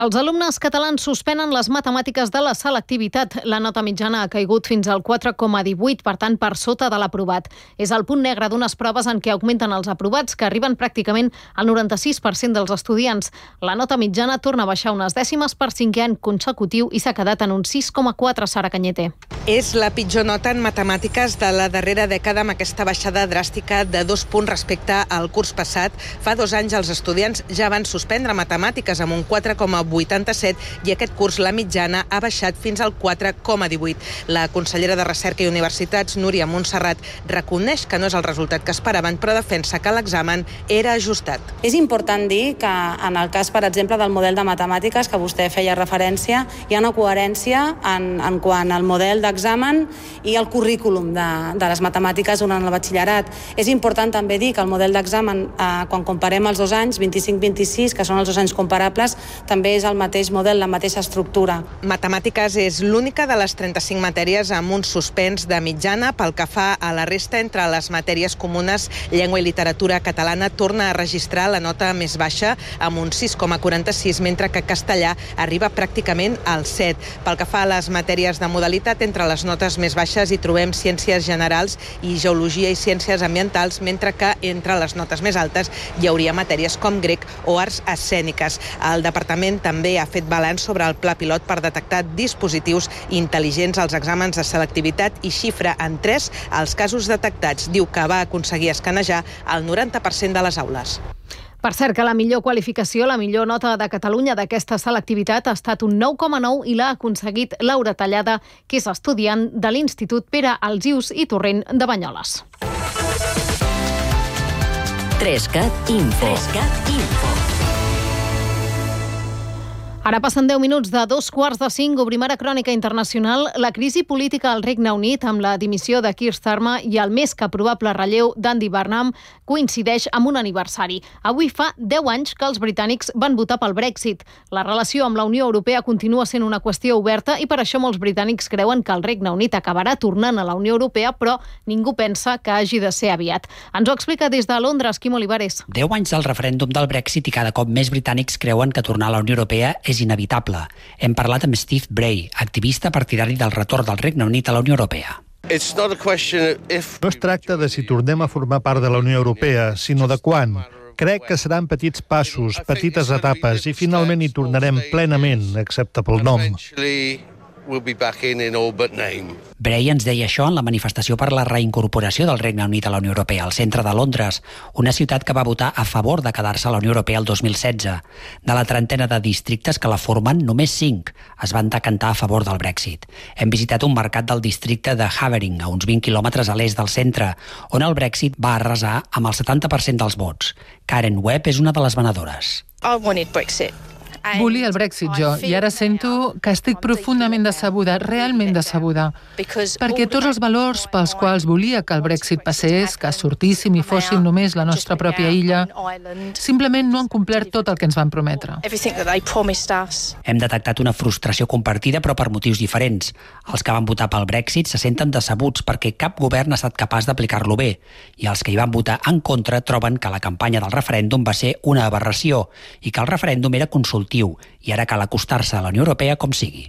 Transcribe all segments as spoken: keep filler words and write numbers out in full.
Els alumnes catalans suspenen les matemàtiques de la selectivitat. La nota mitjana ha caigut fins al quatre coma divuit, per tant, per sota de l'aprovat. És el punt negre d'unes proves en què augmenten els aprovats, que arriben pràcticament al noranta-sis per cent dels estudiants. La nota mitjana torna a baixar unes dècimes per cinquè any consecutiu i s'ha quedat en un sis coma quatre, Sara Cañete. És la pitjor nota en matemàtiques de la darrera dècada, amb aquesta baixada dràstica de dos punts respecte al curs passat. Fa dos anys els estudiants ja van suspendre matemàtiques amb un quatre coma vuitanta-set i aquest curs la mitjana ha baixat fins al quatre coma divuit. La consellera de Recerca i Universitats, Núria Montserrat, reconeix que no és el resultat que esperaven, però defensa que l'examen era ajustat. És important dir que en el cas, per exemple, del model de matemàtiques que vostè feia referència, hi ha una coherència en, en quant al model d'examen i el currículum de, de les matemàtiques durant el batxillerat. És important també dir que el model d'examen, eh, quan comparem els dos anys, vint-i-cinc vint-i-sis, que són els dos anys comparables, també és el mateix model, la mateixa estructura. Matemàtiques és l'única de les trenta-cinc matèries amb un suspens de mitjana. Pel que fa a la resta, entre les matèries comunes, llengua i literatura catalana torna a registrar la nota més baixa amb un sis coma quaranta-sis, mentre que castellà arriba pràcticament al set. Pel que fa a les matèries de modalitat, entre les notes més baixes hi trobem ciències generals i geologia i ciències ambientals, mentre que entre les notes més altes hi hauria matèries com grec o arts escèniques. El departament també ha fet balanç sobre el pla pilot per detectar dispositius intel·ligents als exàmens de selectivitat i xifra en tres els casos detectats. Diu que va aconseguir escanejar el noranta per cent de les aules. Per cert, que la millor qualificació, la millor nota de Catalunya d'aquesta selectivitat ha estat un nou coma nou i l'ha aconseguit Laura Tallada, que és estudiant de l'Institut Pere Alsius i Torrent de Banyoles. Trescat Info. Trescat Info. Ara passen deu minuts de dos quarts de cinc. Obrim ara crònica internacional. La crisi política al Regne Unit, amb la dimissió de Keir Starmer i el més que probable relleu d'Andy Burnham, coincideix amb un aniversari. Avui fa deu anys que els britànics van votar pel Brexit. La relació amb la Unió Europea continua sent una qüestió oberta i per això molts britànics creuen que el Regne Unit acabarà tornant a la Unió Europea, però ningú pensa que hagi de ser aviat. Ens ho explica des de Londres, Quim Olivares. Deu anys del referèndum del Brexit i cada cop més britànics creuen que tornar a la Unió Europea és inevitable. Hem parlat amb Steve Bray, activista partidari del retorn del Regne Unit a la Unió Europea. No es tracta de si tornem a formar part de la Unió Europea, sinó de quan. Crec que seran petits passos, petites etapes, i finalment hi tornarem plenament, excepte pel nom. Bray ens deia això en la manifestació per la reincorporació del Regne Unit a la Unió Europea al centre de Londres, una ciutat que va votar a favor de quedar-se a la Unió Europea el dos mil setze. De la trentena de districtes que la formen, només cinc es van decantar a favor del Brexit. Hem visitat un mercat del districte de Havering, a uns vint quilòmetres a l'est del centre, on el Brexit va arrasar amb el setanta per cent dels vots. Karen Webb és una de les venedores. I wanted Brexit. Volia el Brexit jo, i ara sento que estic profundament decebuda, realment decebuda, perquè tots els valors pels quals volia que el Brexit passés, que sortíssim i fóssim només la nostra pròpia illa, simplement no han complert tot el que ens van prometre. Hem detectat una frustració compartida, però per motius diferents. Els que van votar pel Brexit se senten decebuts perquè cap govern ha estat capaç d'aplicar-lo bé, i els que hi van votar en contra troben que la campanya del referèndum va ser una aberració i que el referèndum era consultat i ara cal acostar-se a la Unió Europea com sigui.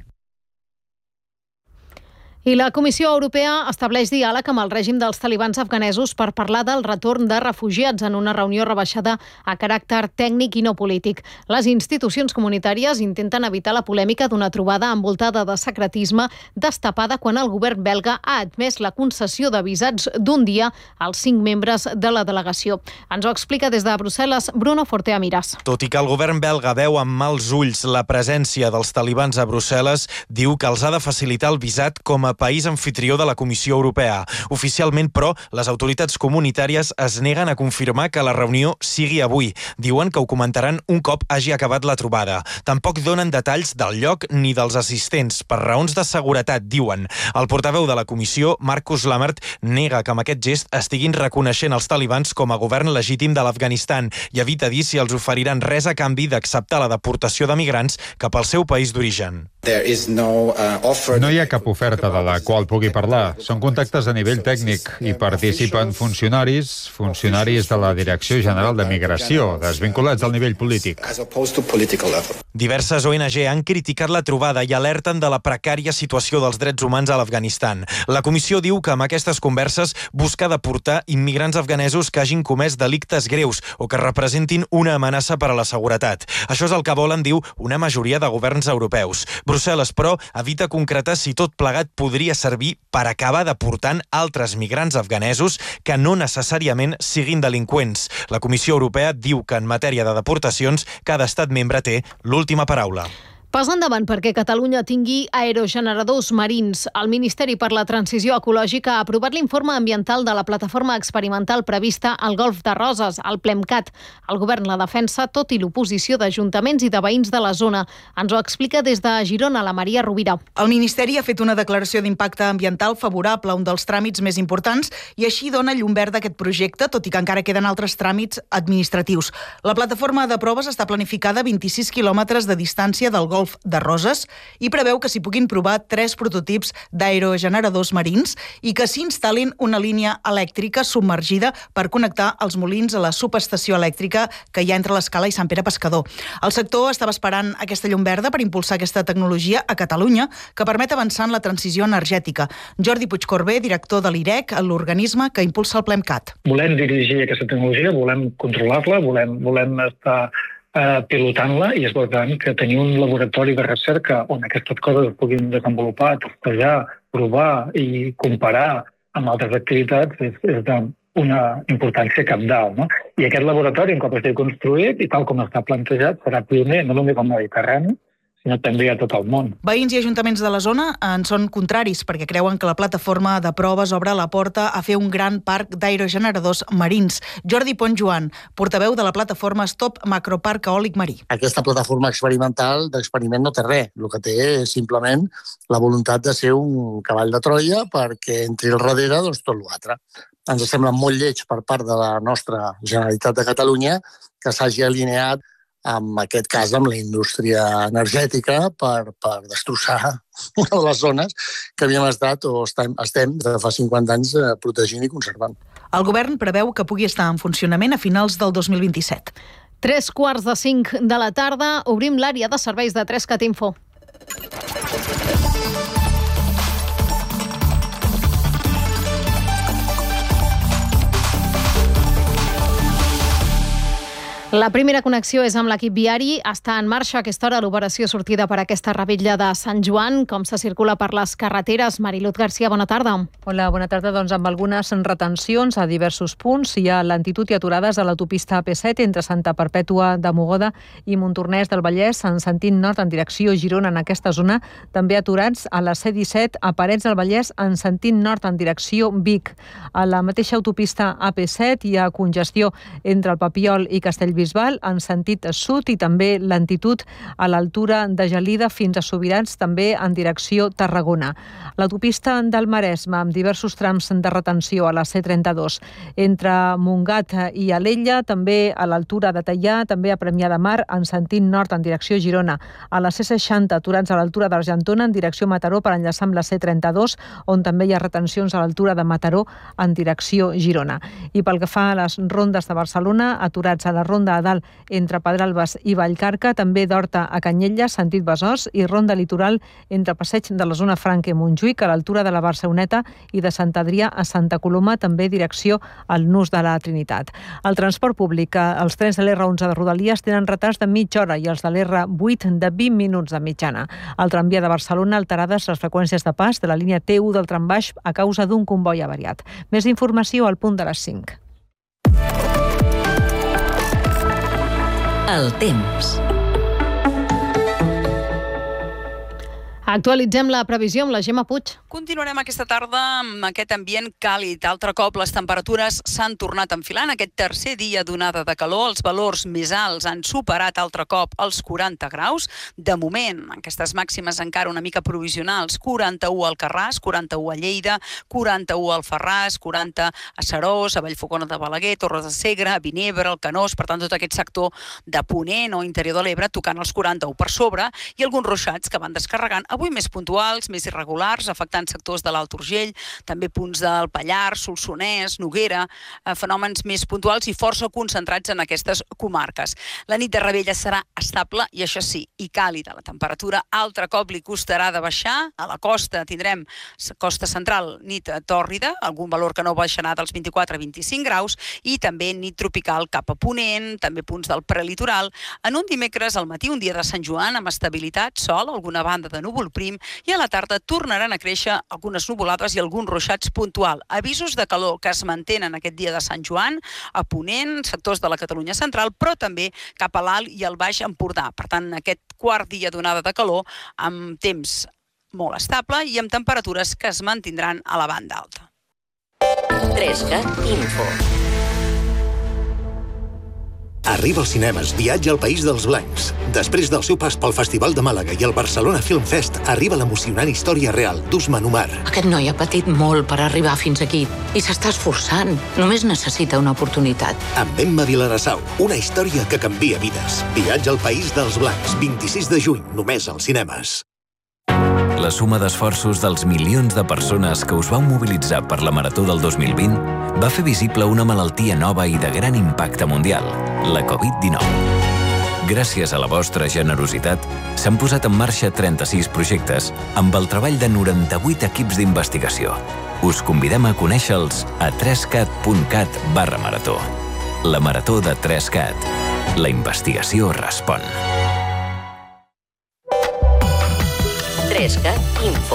I la Comissió Europea estableix diàleg amb el règim dels talibans afganesos per parlar del retorn de refugiats en una reunió rebaixada a caràcter tècnic i no polític. Les institucions comunitàries intenten evitar la polèmica d'una trobada envoltada de secretisme destapada quan el govern belga ha admès la concessió de visats d'un dia als cinc membres de la delegació. Ens ho explica des de Brussel·les Bruno Fortea Miras. Tot i que el govern belga veu amb mals ulls la presència dels talibans a Brussel·les, diu que els ha de facilitar el visat com a país anfitrió de la Comissió Europea. Oficialment, però, les autoritats comunitàries es neguen a confirmar que la reunió sigui avui. Diuen que ho comentaran un cop hagi acabat la trobada. Tampoc donen detalls del lloc ni dels assistents, per raons de seguretat, diuen. El portaveu de la Comissió, Marcus Lammert, nega que amb aquest gest estiguin reconeixent els talibans com a govern legítim de l'Afganistan i evita dir si els oferiran res a canvi d'acceptar la deportació de migrants cap al seu país d'origen. No hi ha cap oferta de la qual pugui parlar. Són contactes a nivell tècnic i participen funcionaris, funcionaris de la Direcció General de Migració, desvinculats al nivell polític. Diverses O N G han criticat la trobada i alerten de la precària situació dels drets humans a l'Afganistan. La comissió diu que amb aquestes converses busca deportar immigrants afganesos que hagin comès delictes greus o que representin una amenaça per a la seguretat. Això és el que volen, diu, una majoria de governs europeus. Brussel·les, però, evita concretar si tot plegat podria servir per acabar deportant altres migrants afganesos que no necessàriament siguin delinqüents. La Comissió Europea diu que en matèria de deportacions cada estat membre té l'última paraula. Pas endavant perquè Catalunya tingui aerogeneradors marins. El Ministeri per la Transició Ecològica ha aprovat l'informe ambiental de la plataforma experimental prevista al Golf de Roses, el PLEMCAT. El govern la defensa, tot i l'oposició d'ajuntaments i de veïns de la zona. Ens ho explica des de Girona la Maria Rovira. El Ministeri ha fet una declaració d'impacte ambiental favorable a un dels tràmits més importants i així dona llum verda a aquest projecte, tot i que encara queden altres tràmits administratius. La plataforma de proves està planificada a vint-i-sis quilòmetres de distància del Golf de Roses i preveu que s'hi puguin provar tres prototips d'aerogeneradors marins i que s'hi instal·lin una línia elèctrica submergida per connectar els molins a la subestació elèctrica que hi ha entre l'Escala i Sant Pere Pescador. El sector estava esperant aquesta llum verda per impulsar aquesta tecnologia a Catalunya que permet avançar en la transició energètica. Jordi Puigcorbé, director de l'I R E C, l'organisme que impulsa el PLEMCAT. Volem dirigir aquesta tecnologia, volem controlar-la, volem, volem estar Eh, pilotant-la i és important que tenir un laboratori de recerca on aquestes coses es puguin desenvolupar, testejar, provar i comparar amb altres activitats és, és d'una importància cabdal, no? I aquest laboratori, un cop estigui construït i tal com està plantejat, serà pioner no només al Mediterrani, sinó també a tot el món. Veïns i ajuntaments de la zona en són contraris perquè creuen que la plataforma de proves obre la porta a fer un gran parc d'aerogeneradors marins. Jordi Pont-Joan, portaveu de la plataforma Stop Macroparc Eòlic Marí. Aquesta plataforma experimental d'experiment no té res. El que té és simplement la voluntat de ser un cavall de Troia perquè entri al darrere doncs, tot l'altre. Ens sembla molt lleig per part de la nostra Generalitat de Catalunya que s'hagi alineat en aquest cas amb la indústria energètica per, per destrossar una de les zones que havíem estat o estem, estem de fa cinquanta anys protegint i conservant. El govern preveu que pugui estar en funcionament a finals del dos mil vint-i-set. Tres quarts de cinc de la tarda, obrim l'àrea de serveis de Trescat Info. La primera connexió és amb l'equip viari. Està en marxa a aquesta hora l'operació sortida per aquesta rebetlla de Sant Joan. Com se circula per les carreteres? Mariluz Garcia, bona tarda. Hola, bona tarda. Doncs amb algunes retencions a diversos punts. Hi ha lentitud i aturades a l'autopista A P set entre Santa Perpètua de Mogoda i Montornès del Vallès en sentit nord en direcció Girona en aquesta zona. També aturats a la C disset a Parets del Vallès en sentit nord en direcció Vic. A la mateixa autopista A P set hi ha congestió entre el Papiol i Castellbisbal en sentit sud i també lentitud a l'altura de Gelida fins a Subirats, també en direcció Tarragona. L'autopista del Maresme amb diversos trams de retenció a la C trenta-dos entre Montgat i Alella, també a l'altura de Teià, també a Premià de Mar en sentit nord en direcció Girona. A la C seixanta aturats a l'altura d'Argentona en direcció Mataró per enllaçar amb la C trenta-dos, on també hi ha retencions a l'altura de Mataró en direcció Girona. I pel que fa a les rondes de Barcelona, aturats a la ronda a dalt entre Pedralbes i Vallcarca, també d'Horta a Canyelles, sentit Besòs, i ronda litoral entre Passeig de la Zona Franca i Montjuïc a l'altura de la Barceloneta i de Sant Adrià a Santa Coloma, també direcció al Nus de la Trinitat. El transport públic, els trens de l'R onze de Rodalies tenen retards de mitja hora i els de l'R vuit de vint minuts de mitjana. Al tramvia de Barcelona, alterades les freqüències de pas de la línia T u del trambaix a causa d'un comboi avariat. Més informació al punt de les cinc. El temps. Actualitzem la previsió amb la Gemma Puig. Continuarem aquesta tarda amb aquest ambient càlid. Altre cop les temperatures s'han tornat a enfilar. En aquest tercer dia d'onada de calor, els valors més alts han superat altre cop els quaranta graus. De moment, aquestes màximes encara una mica provisionals. quaranta-u al Carràs, quaranta-u a Lleida, quaranta-u al Ferràs, quaranta a Serós, a Vallfogona de Balaguer, Torres de Segre, a Vinebre, al Canós, per tant tot aquest sector de Ponent o interior de l'Ebre tocant els quaranta-u per sobre i alguns ruixats que van descarregant, avui més puntuals, més irregulars, afectant sectors de l'Alt Urgell, també punts del Pallars, Solsonès, Noguera, eh, fenòmens més puntuals i força concentrats en aquestes comarques. La nit de Rebella serà estable i això sí, i càlida. La temperatura altre cop li costarà de baixar. A la costa tindrem costa central, nit tòrrida, algun valor que no baixarà dels vint-i-quatre a vint-i-cinc graus i també nit tropical cap a Ponent, també punts del prelitoral. En un dimecres al matí, un dia de Sant Joan, amb estabilitat, sol, alguna banda de núvol prim i a la tarda tornaran a créixer algunes nuvolades i alguns ruixats puntual. Avisos de calor que es mantenen aquest dia de Sant Joan a Ponent, sectors de la Catalunya central, però també cap a l'Alt i al Baix Empordà. Per tant, aquest quart dia d'onada de calor amb temps molt estable i amb temperatures que es mantindran a la banda alta. trescat Info. Arriba als cinemes Viatge al País dels Blancs. Després del seu pas pel Festival de Màlaga i el Barcelona Film Fest, arriba l'emocionant història real d'Usman Umar. Aquest noi ha patit molt per arribar fins aquí i s'està esforçant. Només necessita una oportunitat. Amb Emma Vilarassau, una història que canvia vides. Viatge al País dels Blancs, vint-i-sis de juny, només als cinemes. La suma d'esforços dels milions de persones que us vau mobilitzar per la Marató del dos mil vint va fer visible una malaltia nova i de gran impacte mundial, la covid dinou. Gràcies a la vostra generositat, s'han posat en marxa trenta-sis projectes amb el treball de noranta-vuit equips d'investigació. Us convidem a conèixer-los a trescat punt cat barra marató. La Marató de trescat. La investigació respon. trescat Info.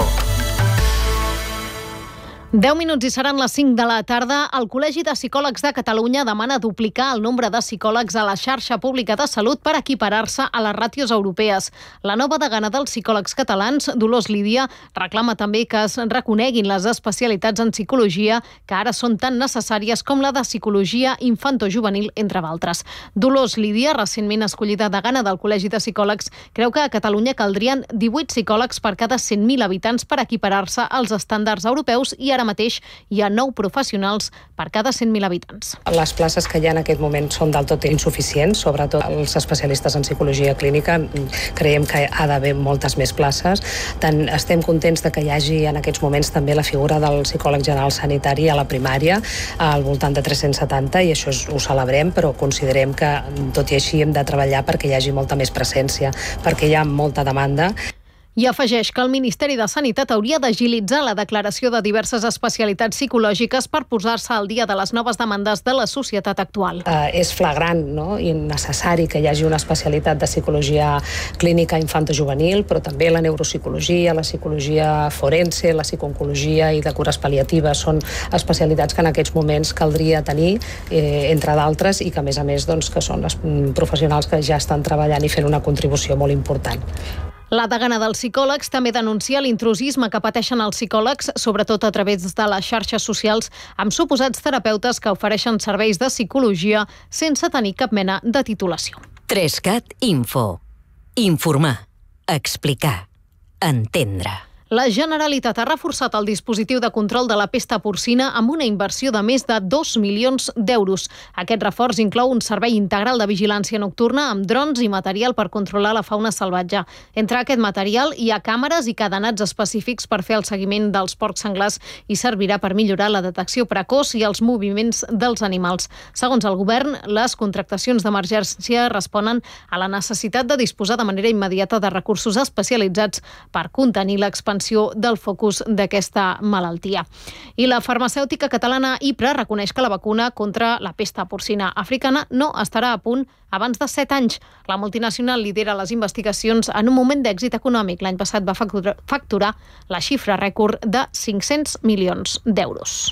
deu minuts i seran les cinc de la tarda. El Col·legi de Psicòlegs de Catalunya demana duplicar el nombre de psicòlegs a la xarxa pública de salut per equiparar-se a les ràtios europees. La nova degana dels psicòlegs catalans, Dolors Lídia, reclama també que es reconeguin les especialitats en psicologia que ara són tan necessàries com la de psicologia infantojuvenil, entre d'altres. Dolors Lídia, recentment escollida degana del Col·legi de Psicòlegs, creu que a Catalunya caldrien divuit psicòlegs per cada cent mil habitants per equiparar-se als estàndards europeus i ara mateix hi ha nou professionals per cada cent mil habitants. Les places que hi ha en aquest moment són del tot insuficients, sobretot els especialistes en psicologia clínica. Creiem que ha d'haver moltes més places. Tant estem contents de que hi hagi en aquests moments també la figura del psicòleg general sanitari a la primària, al voltant de tres-cents setanta, i això ho celebrem, però considerem que, tot i així, hem de treballar perquè hi hagi molta més presència, perquè hi ha molta demanda. I afegeix que el Ministeri de Sanitat hauria d'agilitzar la declaració de diverses especialitats psicològiques per posar-se al dia de les noves demandes de la societat actual. Uh, és flagrant, no?, i necessari que hi hagi una especialitat de psicologia clínica infantojuvenil, però també la neuropsicologia, la psicologia forense, la psicooncologia i de cures pal·liatives són especialitats que en aquests moments caldria tenir, eh, entre d'altres, i que a més a més doncs, que són les professionals que ja estan treballant i fent una contribució molt important. La degana dels psicòlegs també denuncia l'intrusisme que pateixen els psicòlegs, sobretot a través de les xarxes socials, amb suposats terapeutes que ofereixen serveis de psicologia sense tenir cap mena de titulació. trescat Info. Informar, explicar, entendre. La Generalitat ha reforçat el dispositiu de control de la pesta porcina amb una inversió de més de dos milions d'euros. Aquest reforç inclou un servei integral de vigilància nocturna amb drons i material per controlar la fauna salvatge. Entre aquest material hi ha càmeres i cadenats específics per fer el seguiment dels porcs senglars i servirà per millorar la detecció precoç i els moviments dels animals. Segons el govern, les contractacions d'emergència responen a la necessitat de disposar de manera immediata de recursos especialitzats per contenir l'expansió del focus d'aquesta malaltia. I la farmacèutica catalana Ipra reconeix que la vacuna contra la pesta porcina africana no estarà a punt abans de set anys. La multinacional lidera les investigacions en un moment d'èxit econòmic. L'any passat va facturar la xifra rècord de cinc-cents milions d'euros.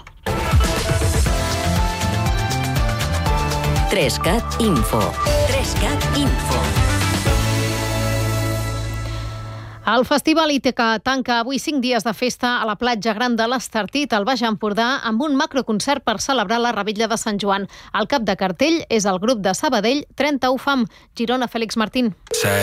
trescat Info. trescat Info. El Festival Ítaca tanca avui cinc dies de festa a la platja Gran de l'Estartit, al Baix Empordà, amb un macroconcert per celebrar la Revetlla de Sant Joan. El cap de cartell és el grup de Sabadell trenta-u Fam. Girona, Fèlix Martín.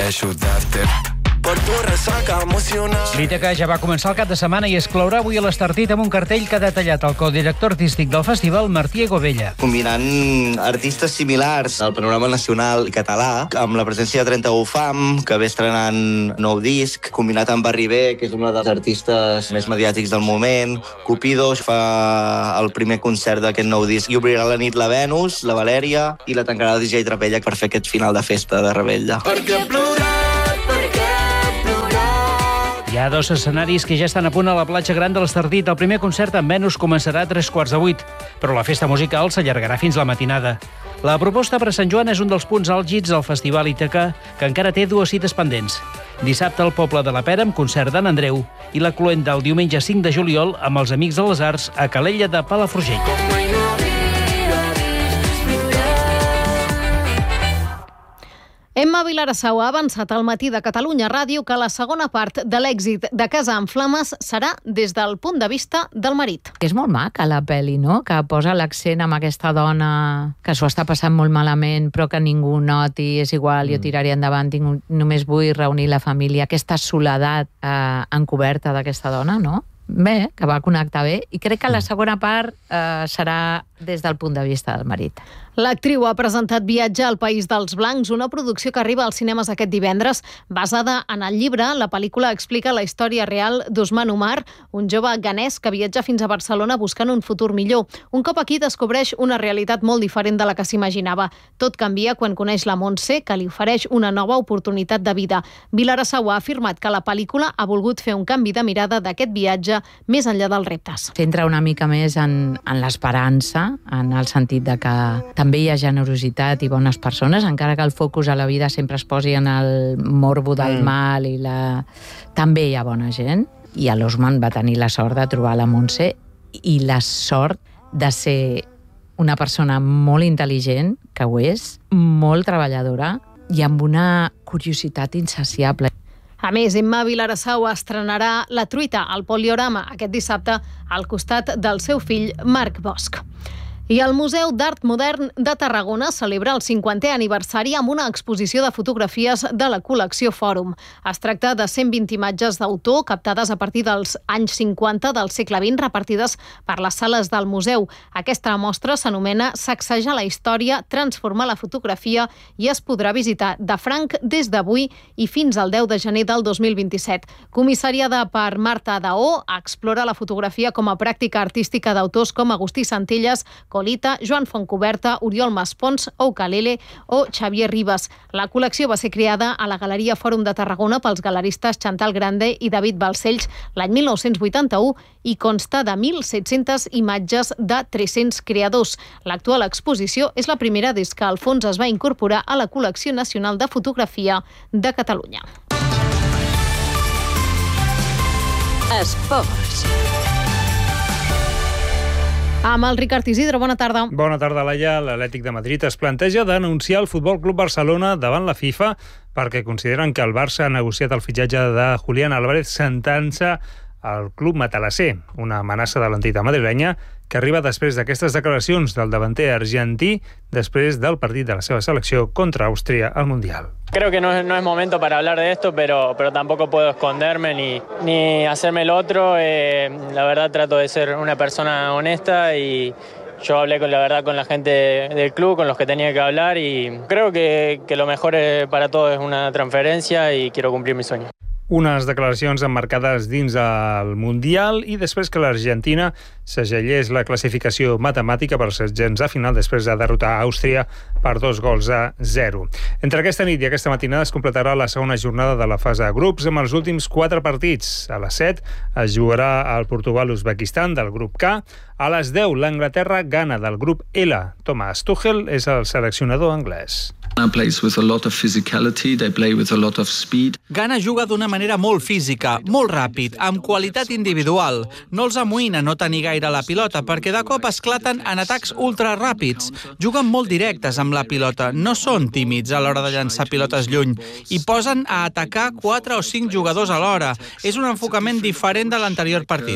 L'Ítaca ja va començar el cap de setmana i es clourà avui a l'Estartit amb un cartell que ha detallat el codirector artístic del festival, Martí Govella. Combinant artistes similars al panorama nacional català, amb la presència de trenta-u Fam, que ve estrenant nou disc, combinat amb Barri B, que és una dels artistes més mediàtics del moment. Cupido fa el primer concert d'aquest nou disc i obrirà la nit la Venus, la Valèria, i la tancarà el D J Trapella per fer aquest final de festa de Revetlla. Perquè plorar, perquè Hi ha dos escenaris que ja estan a punt a la platja Gran de l'Estartit. El primer concert amb Venus començarà a tres quarts de vuit, però la festa musical s'allargarà fins la matinada. La proposta per a Sant Joan és un dels punts àlgids del Festival Ítaca, que encara té dues cites pendents. Dissabte al Poble de la Pera amb concert d'en Andreu i la cloenda el diumenge cinc de juliol amb els Amics de les Arts a Calella de Palafrugell. Emma Vilarassau ha avançat al matí de Catalunya Ràdio que la segona part de l'èxit de Casa en Flames serà des del punt de vista del marit. És molt maca la pel·li, no? Que posa l'accent amb aquesta dona que s'ho està passant molt malament, però que ningú noti, és igual, jo tiraré endavant, tinc, només vull reunir la família. Aquesta soledat eh, encoberta d'aquesta dona, no? Bé, que va connectar bé, i crec que la segona part eh, serà des del punt de vista del marit. L'actriu ha presentat Viatge al País dels Blancs, una producció que arriba als cinemes aquest divendres. Basada en el llibre, la pel·lícula explica la història real d'Usman Umar, un jove ganès que viatja fins a Barcelona buscant un futur millor. Un cop aquí descobreix una realitat molt diferent de la que s'imaginava. Tot canvia quan coneix la Montse, que li ofereix una nova oportunitat de vida. Vilarassau ha afirmat que la pel·lícula ha volgut fer un canvi de mirada d'aquest viatge més enllà dels reptes. S'entra una mica més en, en l'esperança, en el sentit de que també hi ha generositat i bones persones, encara que el focus a la vida sempre es posi en el morbo del mm. mal i la... també hi ha bona gent, i l'Osman va tenir la sort de trobar la Montse i la sort de ser una persona molt intel·ligent, que ho és, molt treballadora i amb una curiositat insaciable. A més, Emma Vilarassau estrenarà La truita al Poliorama aquest dissabte al costat del seu fill Marc Bosch. I el Museu d'Art Modern de Tarragona celebra el cinquantè aniversari amb una exposició de fotografies de la col·lecció Fòrum. Es tracta de cent vint imatges d'autor captades a partir dels anys cinquanta del segle vint repartides per les sales del museu. Aquesta mostra s'anomena Sacsejar la història, transformar la fotografia i es podrà visitar de franc des d'avui i fins al deu de gener del dos mil vint-i-set. Comissariada per Marta Daó, explora la fotografia com a pràctica artística d'autors com Agustí Centelles, Colita, Joan Fontcoberta, Oriol Maspons, Oukalele o Xavier Ribas. La col·lecció va ser creada a la Galeria Fòrum de Tarragona pels galeristes Chantal Grande i David Balcells l'any mil nou-cents vuitanta-u i consta de mil set-centes imatges de tres-cents creadors. L'actual exposició és la primera des que el fons es va incorporar a la Col·lecció Nacional de Fotografia de Catalunya. Esports. Amb el Ricard Isidro, bona tarda. Bona tarda, Laia. L'Atlètic de Madrid es planteja denunciar el Futbol Club Barcelona davant la FIFA perquè consideren que el Barça ha negociat el fitxatge de Julián Álvarez sentant-se al club matalasser, una amenaça de l'entitat madrilenya que arriba després d'aquestes declaracions del davanter argentí després del partit de la seva selecció contra Àustria al Mundial. Creo que no es, no es momento para hablar de esto, pero, pero tampoco puedo esconderme ni, ni hacerme el otro. Eh, la verdad trato de ser una persona honesta y yo hablé con la verdad con la gente del club, con los que tenía que hablar y creo que, que lo mejor para todos es una transferencia y quiero cumplir mi sueño. Unes declaracions emmarcades dins el Mundial i després que l'Argentina segellés la classificació matemàtica per setzents a final després de derrotar Àustria per dos gols a zero. Entre aquesta nit i aquesta matinada es completarà la segona jornada de la fase de grups amb els últims quatre partits. A les set es jugarà el Portugal-Uzbekistan del grup K. A les deu l'Anglaterra-Ghana del grup L. Thomas Tuchel és el seleccionador anglès. Ghana juga d'una manera molt física, molt ràpid, amb qualitat individual. No els amoïna no tenir gaire la pilota, perquè de cop esclaten en atacs ultra ràpids. Juguen molt directes amb la pilota, no són tímids a l'hora de llançar pilotes lluny i posen a atacar quatre o cinc jugadors a l'hora. És un enfocament diferent de l'anterior partit.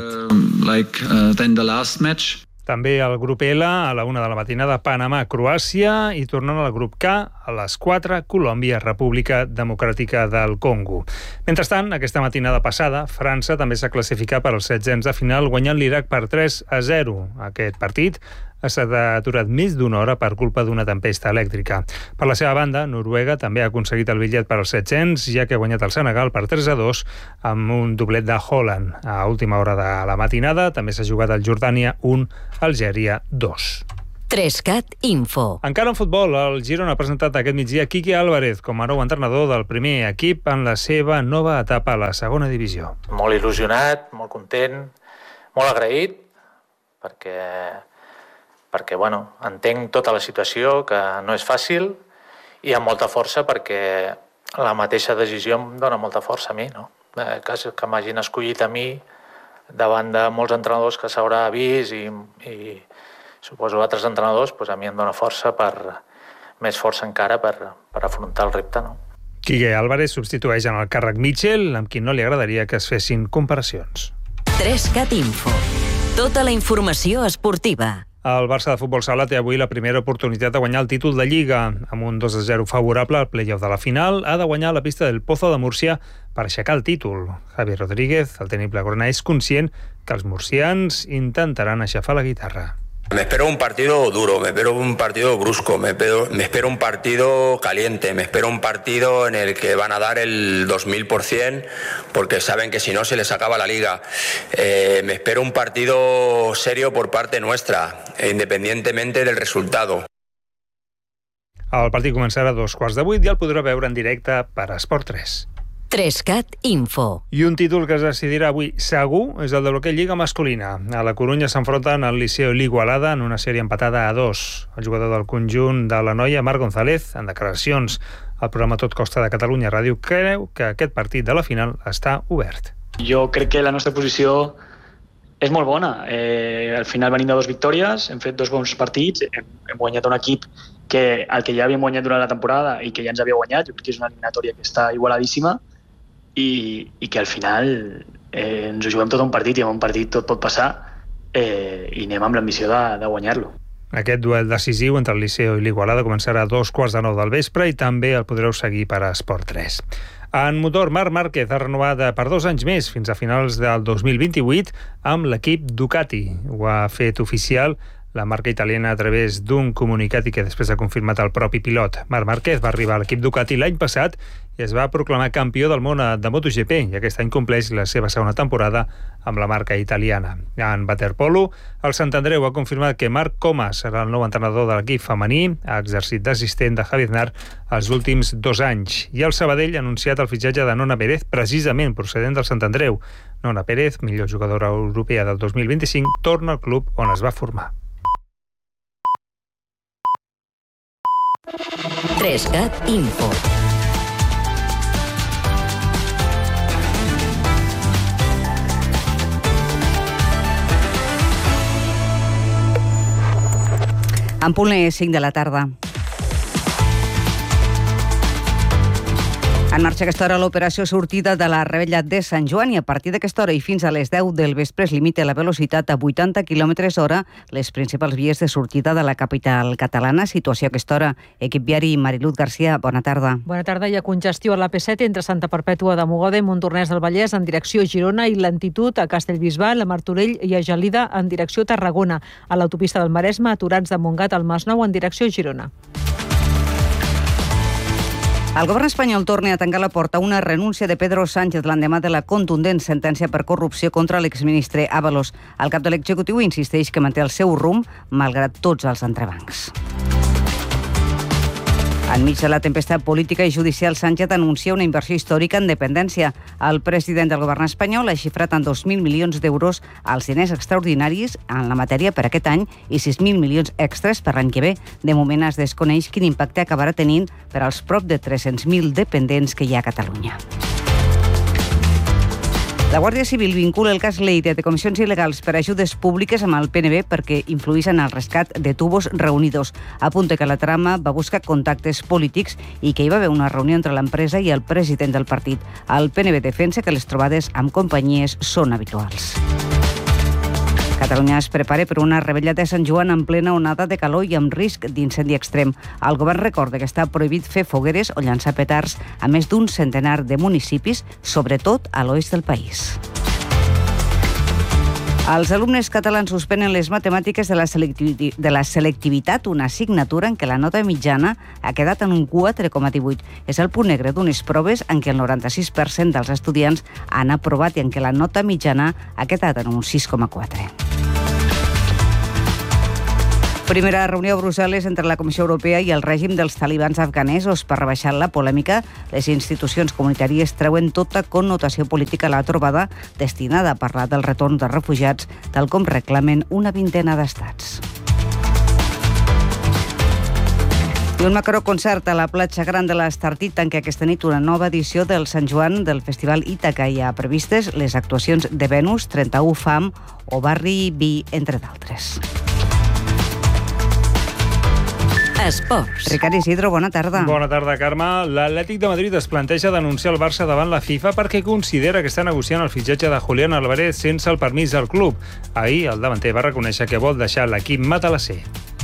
També al grup L, a la una de la matinada, Panamà, Croàcia, i tornant al grup K, a les quatre, Colòmbia, República Democràtica del Congo. Mentrestant, aquesta matinada passada, França també s'ha classificat per als setzents de final, guanyant l'Iraq per tres a zero. Aquest partit ha estat aturat més d'una hora per culpa d'una tempesta elèctrica. Per la seva banda, Noruega també ha aconseguit el bitllet per als setzents, ja que ha guanyat el Senegal per tres a dos amb un doblet de Holland. A última hora de la matinada també s'ha jugat el Jordània un, Algèria dos. Trescat Info. Encara en futbol, el Girona ha presentat aquest migdia Quique Álvarez com a nou entrenador del primer equip en la seva nova etapa a la segona divisió. Molt il·lusionat, molt content, molt agraït, perquè perquè bueno, entenc tota la situació, que no és fàcil, i amb molta força perquè la mateixa decisió em dona molta força a mi, no? Que, que m'hagin escollit a mi davant de molts entrenadors que s'haurà vist i, i suposo altres entrenadors, doncs a mi em dona força per, més força encara per, per afrontar el repte, no? Quique Álvarez substitueix en el càrrec Mitchell, amb qui no li agradaria que es fessin comparacions. Trescat Info. Tota la informació esportiva. El Barça de Futbol Sala té avui la primera oportunitat de guanyar el títol de Lliga. Amb un dos a zero favorable al play-off de la final, ha de guanyar la pista del Pozo de Múrcia per aixecar el títol. Javi Rodríguez, el tècnic blaugrana, és conscient que els murcians intentaran aixafar la guitarra. Me espero un partido duro, me espero un partido brusco, me espero, me espero un partido caliente, me espero un partido en el que van a dar el dos mil por ciento porque saben que si no se les acaba la liga. Eh, me espero un partido serio por parte nuestra, independientemente del resultado. El partit començarà a dos quarts de vuit i el podrà veure en directe per Esport tres. Trescat Info. I un títol que es decidirà avui segur és el de l'hoquei Lliga masculina. A la Corunya s'enfronten el Liceo i l'Igualada en una sèrie empatada a dos. El jugador del conjunt de la noia, Marc González, en declaracions al programa Tot Costa de Catalunya Ràdio, creu que aquest partit de la final està obert. Jo crec que la nostra posició és molt bona. Eh, al final venim de dues victòries, hem fet dos bons partits, hem, hem guanyat un equip que el que ja havíem guanyat durant la temporada i que ja ens havia guanyat. Jo crec que és una eliminatòria que està igualadíssima i, i que al final eh, ens ho juguem tot un partit i en un partit tot pot passar eh, i anem amb l'ambició de, de guanyar-lo. Aquest duel decisiu entre el Liceo i l'Igualada començarà a dos quarts de nou del vespre i també el podreu seguir per a Esport tres. En motor, Marc Márquez ha renovat per dos anys més, fins a finals del dos mil vint-i-vuit, amb l'equip Ducati. Ho ha fet oficial la marca italiana a través d'un comunicat i que després ha confirmat el propi pilot. Marc Márquez va arribar a l'equip Ducati l'any passat i es va proclamar campió del món de MotoGP i aquest any compleix la seva segona temporada amb la marca italiana. En waterpolo, el Sant Andreu ha confirmat que Marc Comas serà el nou entrenador de l'equip femení, ha exercit d'assistent de Javi Aznar els últims dos anys. I el Sabadell ha anunciat el fitxatge de Nona Pérez, precisament procedent del Sant Andreu. Nona Pérez, millor jugadora europea del dos mil vint-i-cinc, torna al club on es va formar. Trescat Info. En punt les cinc de la tarda. En marxa aquesta hora l'operació sortida de la Rebella de Sant Joan i a partir d'aquesta hora i fins a les deu del vespre es limita la velocitat a vuitanta quilòmetres hora les principals vies de sortida de la capital catalana. Situació a aquesta hora. Equip viari, Mariluz García, bona tarda. Bona tarda. Hi ha congestió a l'A P set entre Santa Perpètua de Mogoda i Montornès del Vallès en direcció a Girona i lentitud a Castellbisbal, a Martorell i a Gelida en direcció a Tarragona. A l'autopista del Maresme, aturats de Montgat al Masnou en direcció a Girona. El govern espanyol torna a tancar la porta a una renúncia de Pedro Sánchez l'endemà de la contundent sentència per corrupció contra l'exministre Ábalos. El cap de l'executiu insisteix que manté el seu rumb malgrat tots els entrebancs. Enmig de la tempesta política i judicial, Sánchez anuncia una inversió històrica en dependència. El president del govern espanyol ha xifrat en dos mil milions d'euros els diners extraordinaris en la matèria per aquest any i sis mil milions extres per l'any que ve. De moment es desconeix quin impacte acabarà tenint per als prop de tres-cents mil dependents que hi ha a Catalunya. La Guàrdia Civil vincula el cas Lleida de comissions il·legals per ajudes públiques amb el P N B perquè influís en el rescat de Tubos Reunidos. Apunta que la trama va buscar contactes polítics i que hi va haver una reunió entre l'empresa i el president del partit. El P N B defensa que les trobades amb companyies són habituals. Catalunya es prepara per una revetlla de Sant Joan en plena onada de calor i amb risc d'incendi extrem. El govern recorda que està prohibit fer fogueres o llançar petards a més d'un centenar de municipis, sobretot a l'oest del país. Els alumnes catalans suspenen les matemàtiques de la, selectivi- de la selectivitat, una assignatura en què la nota mitjana ha quedat en un quatre coma divuit. És el punt negre d'unes proves en què el noranta-sis per cent dels estudiants han aprovat i en què la nota mitjana ha quedat en un sis coma quatre. Primera reunió a Brussel·les entre la Comissió Europea i el règim dels talibans afganesos per rebaixar la polèmica. Les institucions comunitàries treuen tota connotació política a la trobada destinada a parlar del retorn de refugiats, tal com reclamen una vintena d'estats. I un macroconcert a la platja Gran de l'Estartit tanca aquesta nit una nova edició del Sant Joan del Festival Ítaca. Hi ha previstes les actuacions de Venus, trenta-u Fam o Barri Vi, entre d'altres. Esports. Ricard Isidro, bona tarda. Bona tarda, Carme. L'Atlètic de Madrid es planteja denunciar el Barça davant la FIFA perquè considera que està negociant el fitxatge de Julián Álvarez sense el permís del club. Ahir, el davanter va reconèixer que vol deixar l'equip matalasser.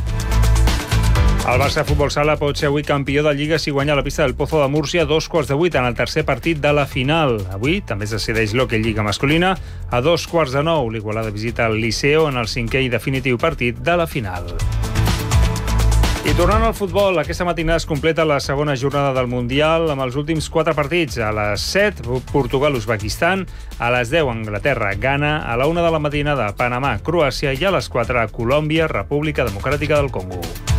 El Barça Futbol Sala pot ser avui campió de Lliga si guanya la pista del Pozo de Múrcia a dos quarts de vuit en el tercer partit de la final. Avui també es decideix l'Hockey Lliga masculina. A dos quarts de nou, l'Igualada visita el Liceo en el cinquè i definitiu partit de la final. I tornant al futbol, aquesta matinada es completa la segona jornada del Mundial amb els últims quatre partits. A les set, Portugal-Uzbekistan, a les deu, Anglaterra, Ghana, a la una de la matinada, Panamà, Croàcia i a les quatre, Colòmbia, República Democràtica del Congo.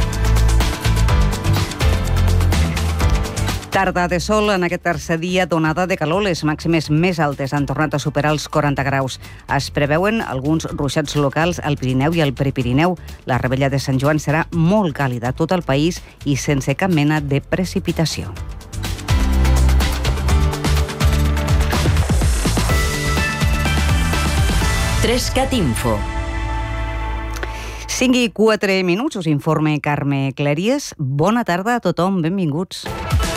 Tarda de sol en aquest tercer dia d'onada de calor. Les màximes més altes han tornat a superar els quaranta graus. Es preveuen alguns ruixats locals al Pirineu i al Prepirineu. La revetlla de Sant Joan serà molt càlida a tot el país i sense cap mena de precipitació. Trescat Info. cinc i quatre minuts, us informa Carme Cleries. Bona tarda a tothom, benvinguts.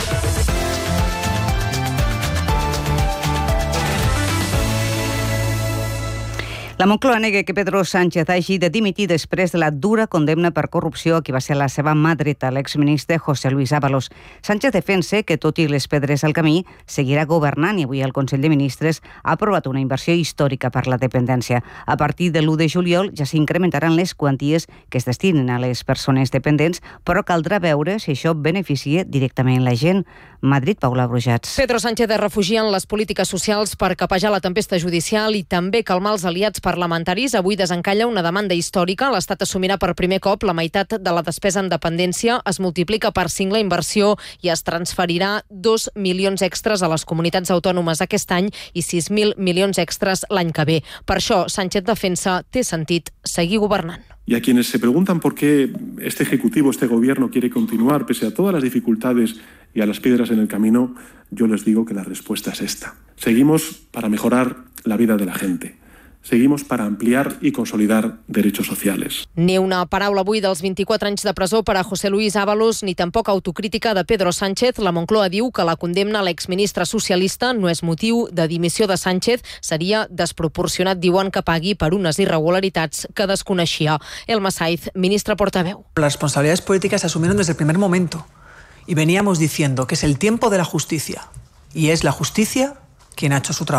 La Moncloa nega que Pedro Sánchez hagi de dimitir després de la dura condemna per corrupció a qui va ser la seva mà dreta, l'exministre José Luis Ábalos. Sánchez defensa que, tot i les pedres al camí, seguirà governant i avui el Consell de Ministres ha aprovat una inversió històrica per la dependència. A partir de l'u de juliol ja s'incrementaran les quanties que es destinen a les persones dependents, però caldrà veure si això beneficia directament la gent. Madrid, Paula Brujats. Pedro Sánchez es refugia en les polítiques socials per capejar la tempesta judicial i també calmar els aliats parlamentaris. Avui desencalla una demanda històrica. L'Estat assumirà per primer cop la meitat de la despesa en dependència, es multiplica per cinc la inversió i es transferirà dos milions extres a les comunitats autònomes aquest any i sis mil milions extres l'any que ve. Per això, Sánchez defensa té sentit seguir governant. Y a quienes se preguntan por qué este Ejecutivo, este Gobierno quiere continuar pese a todas las dificultades y a las piedras en el camino, yo les digo que la respuesta es esta. Seguimos para mejorar la vida de la gente. Seguimos para ampliar y consolidar derechos sociales. Ni una paraula avui dels vint-i-quatre anys de presó per a José Luis Ábalos, ni tampoc autocrítica de Pedro Sánchez. La Moncloa diu que la condemna a l'exministre socialista no és motiu de dimissió de Sánchez. Seria desproporcionat, diuen, que pagui per unes irregularitats que desconeixia. Elma Saiz, ministra portaveu. Las responsabilidades políticas se asumieron desde el primer momento y veníamos diciendo que es el tiempo de la justicia y es la justicia quien ha hecho su trabajo.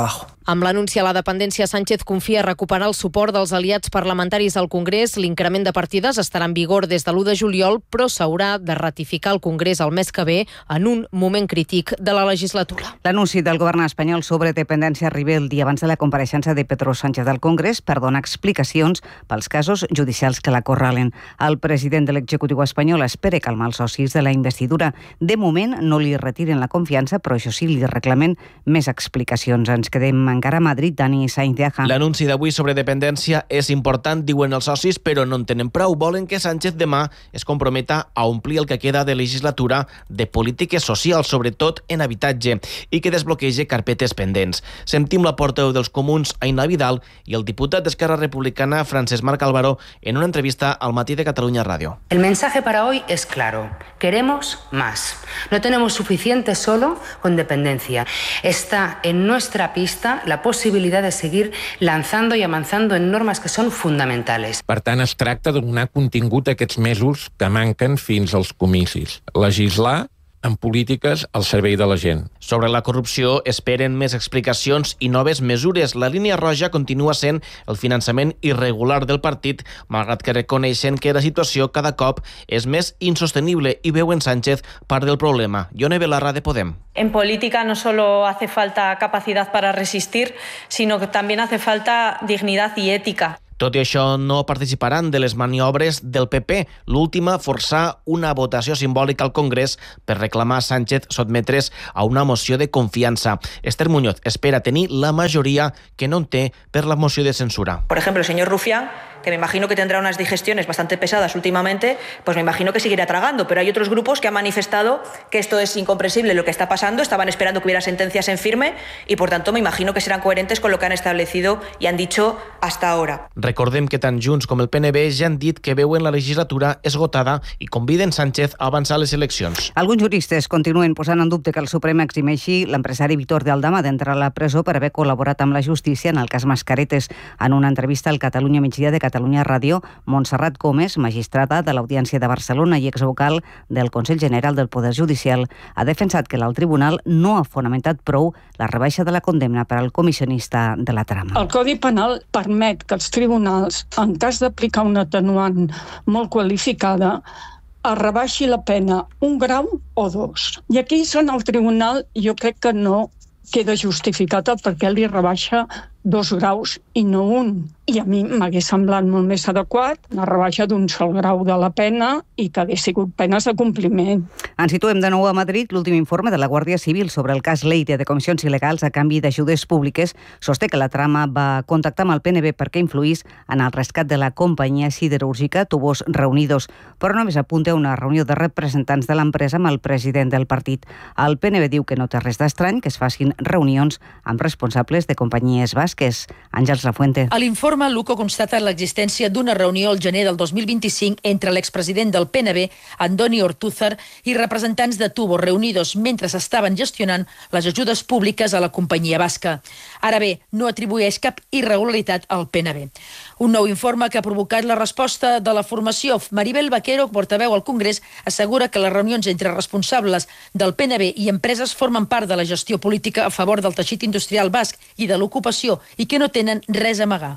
Amb l'anunci a la dependència, Sánchez confia recuperar el suport dels aliats parlamentaris al Congrés. L'increment de partides estarà en vigor des de l'u de juliol, però s'haurà de ratificar el Congrés el mes que ve en un moment crític de la legislatura. L'anunci del govern espanyol sobre dependència arriba el dia abans de la compareixença de Pedro Sánchez al Congrés per donar explicacions pels casos judicials que l'acorralen. El president de l'executiu espanyol espera calmar els socis de la investidura. De moment no li retiren la confiança, però això sí, li reclamen més explicacions. Ens quedem encara a Madrid. Dani Sainz de Aja. L'anunci d'avui sobre dependència és important, diuen els socis, però no en tenen prou. Volen que Sánchez demà es comprometa a omplir el que queda de legislatura de polítiques socials, sobretot en habitatge, i que desbloquege carpetes pendents. Sentim la portaveu dels Comuns, Aina Vidal, i el diputat d'Esquerra Republicana, Francesc Marc Álvaro, en una entrevista al Matí de Catalunya Ràdio. El mensaje para hoy es claro. Queremos más. No tenemos suficiente solo con dependencia. Está en nuestra pista la posibilidad de seguir lanzando y avanzando en normas que son fundamentales. Per tant, es tracta de donar contingut a aquests mesos que manquen fins als comicis. Legislar en polítiques al servei de la gent. Sobre la corrupció esperen més explicacions i noves mesures. La línia roja continua sent el finançament irregular del partit, malgrat que reconeixen que la situació cada cop és més insostenible i veuen Sánchez part del problema. Ione Belarra, de Podem. En política no solo hace falta capacidad para resistir, sino que también hace falta dignidad y ética. Tot i això, no participaran de les maniobres del P P. L'última, forçar una votació simbòlica al Congrés per reclamar a Sánchez sotmetre's a una moció de confiança. Esther Muñoz espera tenir la majoria que no en té per la moció de censura. Por ejemplo, el señor Rufián, que me imagino que tendrá unas digestiones bastante pesadas últimamente, pues me imagino que seguirá tragando. Pero hay otros grupos que han manifestado que esto es incomprensible lo que está pasando, estaban esperando que hubiera sentencias en firme y, por tanto, me imagino que serán coherentes con lo que han establecido y han dicho hasta ahora. Recordem que tant Junts com el P N V ja han dit que veuen la legislatura esgotada i conviden Sánchez a avançar les eleccions. Alguns juristes continuen posant en dubte que el Suprem eximeixi l'empresari Víctor de Aldama d'entrar a la presó per haver col·laborat amb la justícia en el cas Mascaretes. En una entrevista al Catalunya Migdia de Catalunya Ràdio, Montserrat Gómez, magistrada de l'Audiència de Barcelona i exvocal del Consell General del Poder Judicial, ha defensat que el tribunal no ha fonamentat prou la rebaixa de la condemna per al comissionista de la trama. El Codi Penal permet que els tribunals, en cas d'aplicar una atenuant molt qualificada, es rebaixi la pena un grau o dos. I aquí són el tribunal, jo crec que no queda justificat el perquè li rebaixa dos graus i no un. I a mi m'hagués semblat molt més adequat una rebaixa d'un sol grau de la pena i que hagués sigut penes de compliment. Ens situem de nou a Madrid. L'últim informe de la Guàrdia Civil sobre el cas Leite de comissions il·legals a canvi d'ajudes públiques sosté que la trama va contactar amb el P N B perquè influís en el rescat de la companyia siderúrgica Tubos Reunidos, però només apunta a una reunió de representants de l'empresa amb el president del partit. El P N B diu que no té res d'estrany que es facin reunions amb responsables de companyies basques. Àngels Lafuente. A l'informe, l'U C O constata l'existència d'una reunió al gener del dos mil vint-i-cinc entre l'expresident del P N B, Andoni Ortúzar, i representants de Tubos Reunidos mentre s'estaven gestionant les ajudes públiques a la companyia basca. Ara bé, no atribueix cap irregularitat al P N B. Un nou informe que ha provocat la resposta de la formació. Maribel Vaquero, portaveu al Congrés, assegura que les reunions entre responsables del P N B i empreses formen part de la gestió política a favor del teixit industrial basc i de l'ocupació i que no tenen res a amagar.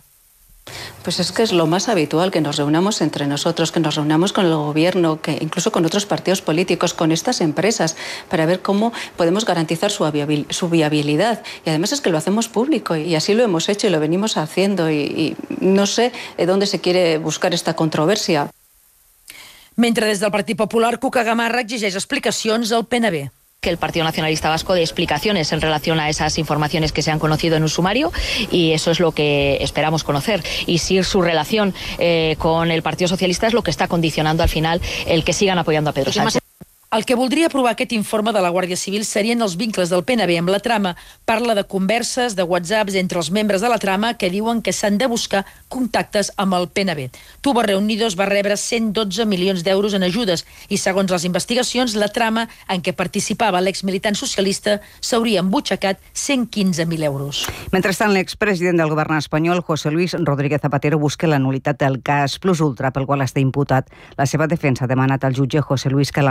Pues es que es lo más habitual que nos reunamos entre nosotros, que nos reunamos con el gobierno, que incluso con otros partidos políticos, con estas empresas, para ver cómo podemos garantizar su viabilidad. Y además es que lo hacemos público y así lo hemos hecho y lo venimos haciendo y, y no sé de dónde se quiere buscar esta controversia. Mentre des del Partit Popular, Cuca Gamarra exigeix explicacions al P N B. Que el Partido Nacionalista Vasco dé explicaciones en relación a esas informaciones que se han conocido en un sumario y eso es lo que esperamos conocer. Y si su relación eh, con el Partido Socialista es lo que está condicionando al final el que sigan apoyando a Pedro Sánchez. El que voldria aprovar aquest informe de la Guàrdia Civil serien els vincles del P N B amb la trama. Parla de converses, de whatsapps entre els membres de la trama que diuen que s'han de buscar contactes amb el P N B. Tubos Reunidos va rebre cent dotze milions d'euros en ajudes i, segons les investigacions, la trama en què participava l'exmilitant socialista s'hauria embutxacat cent quinze mil euros. Mentrestant, l'expresident del govern espanyol, José Luis Rodríguez Zapatero, busca la nulitat del cas Plus Ultra pel qual està imputat. La seva defensa ha demanat al jutge José Luis Calamà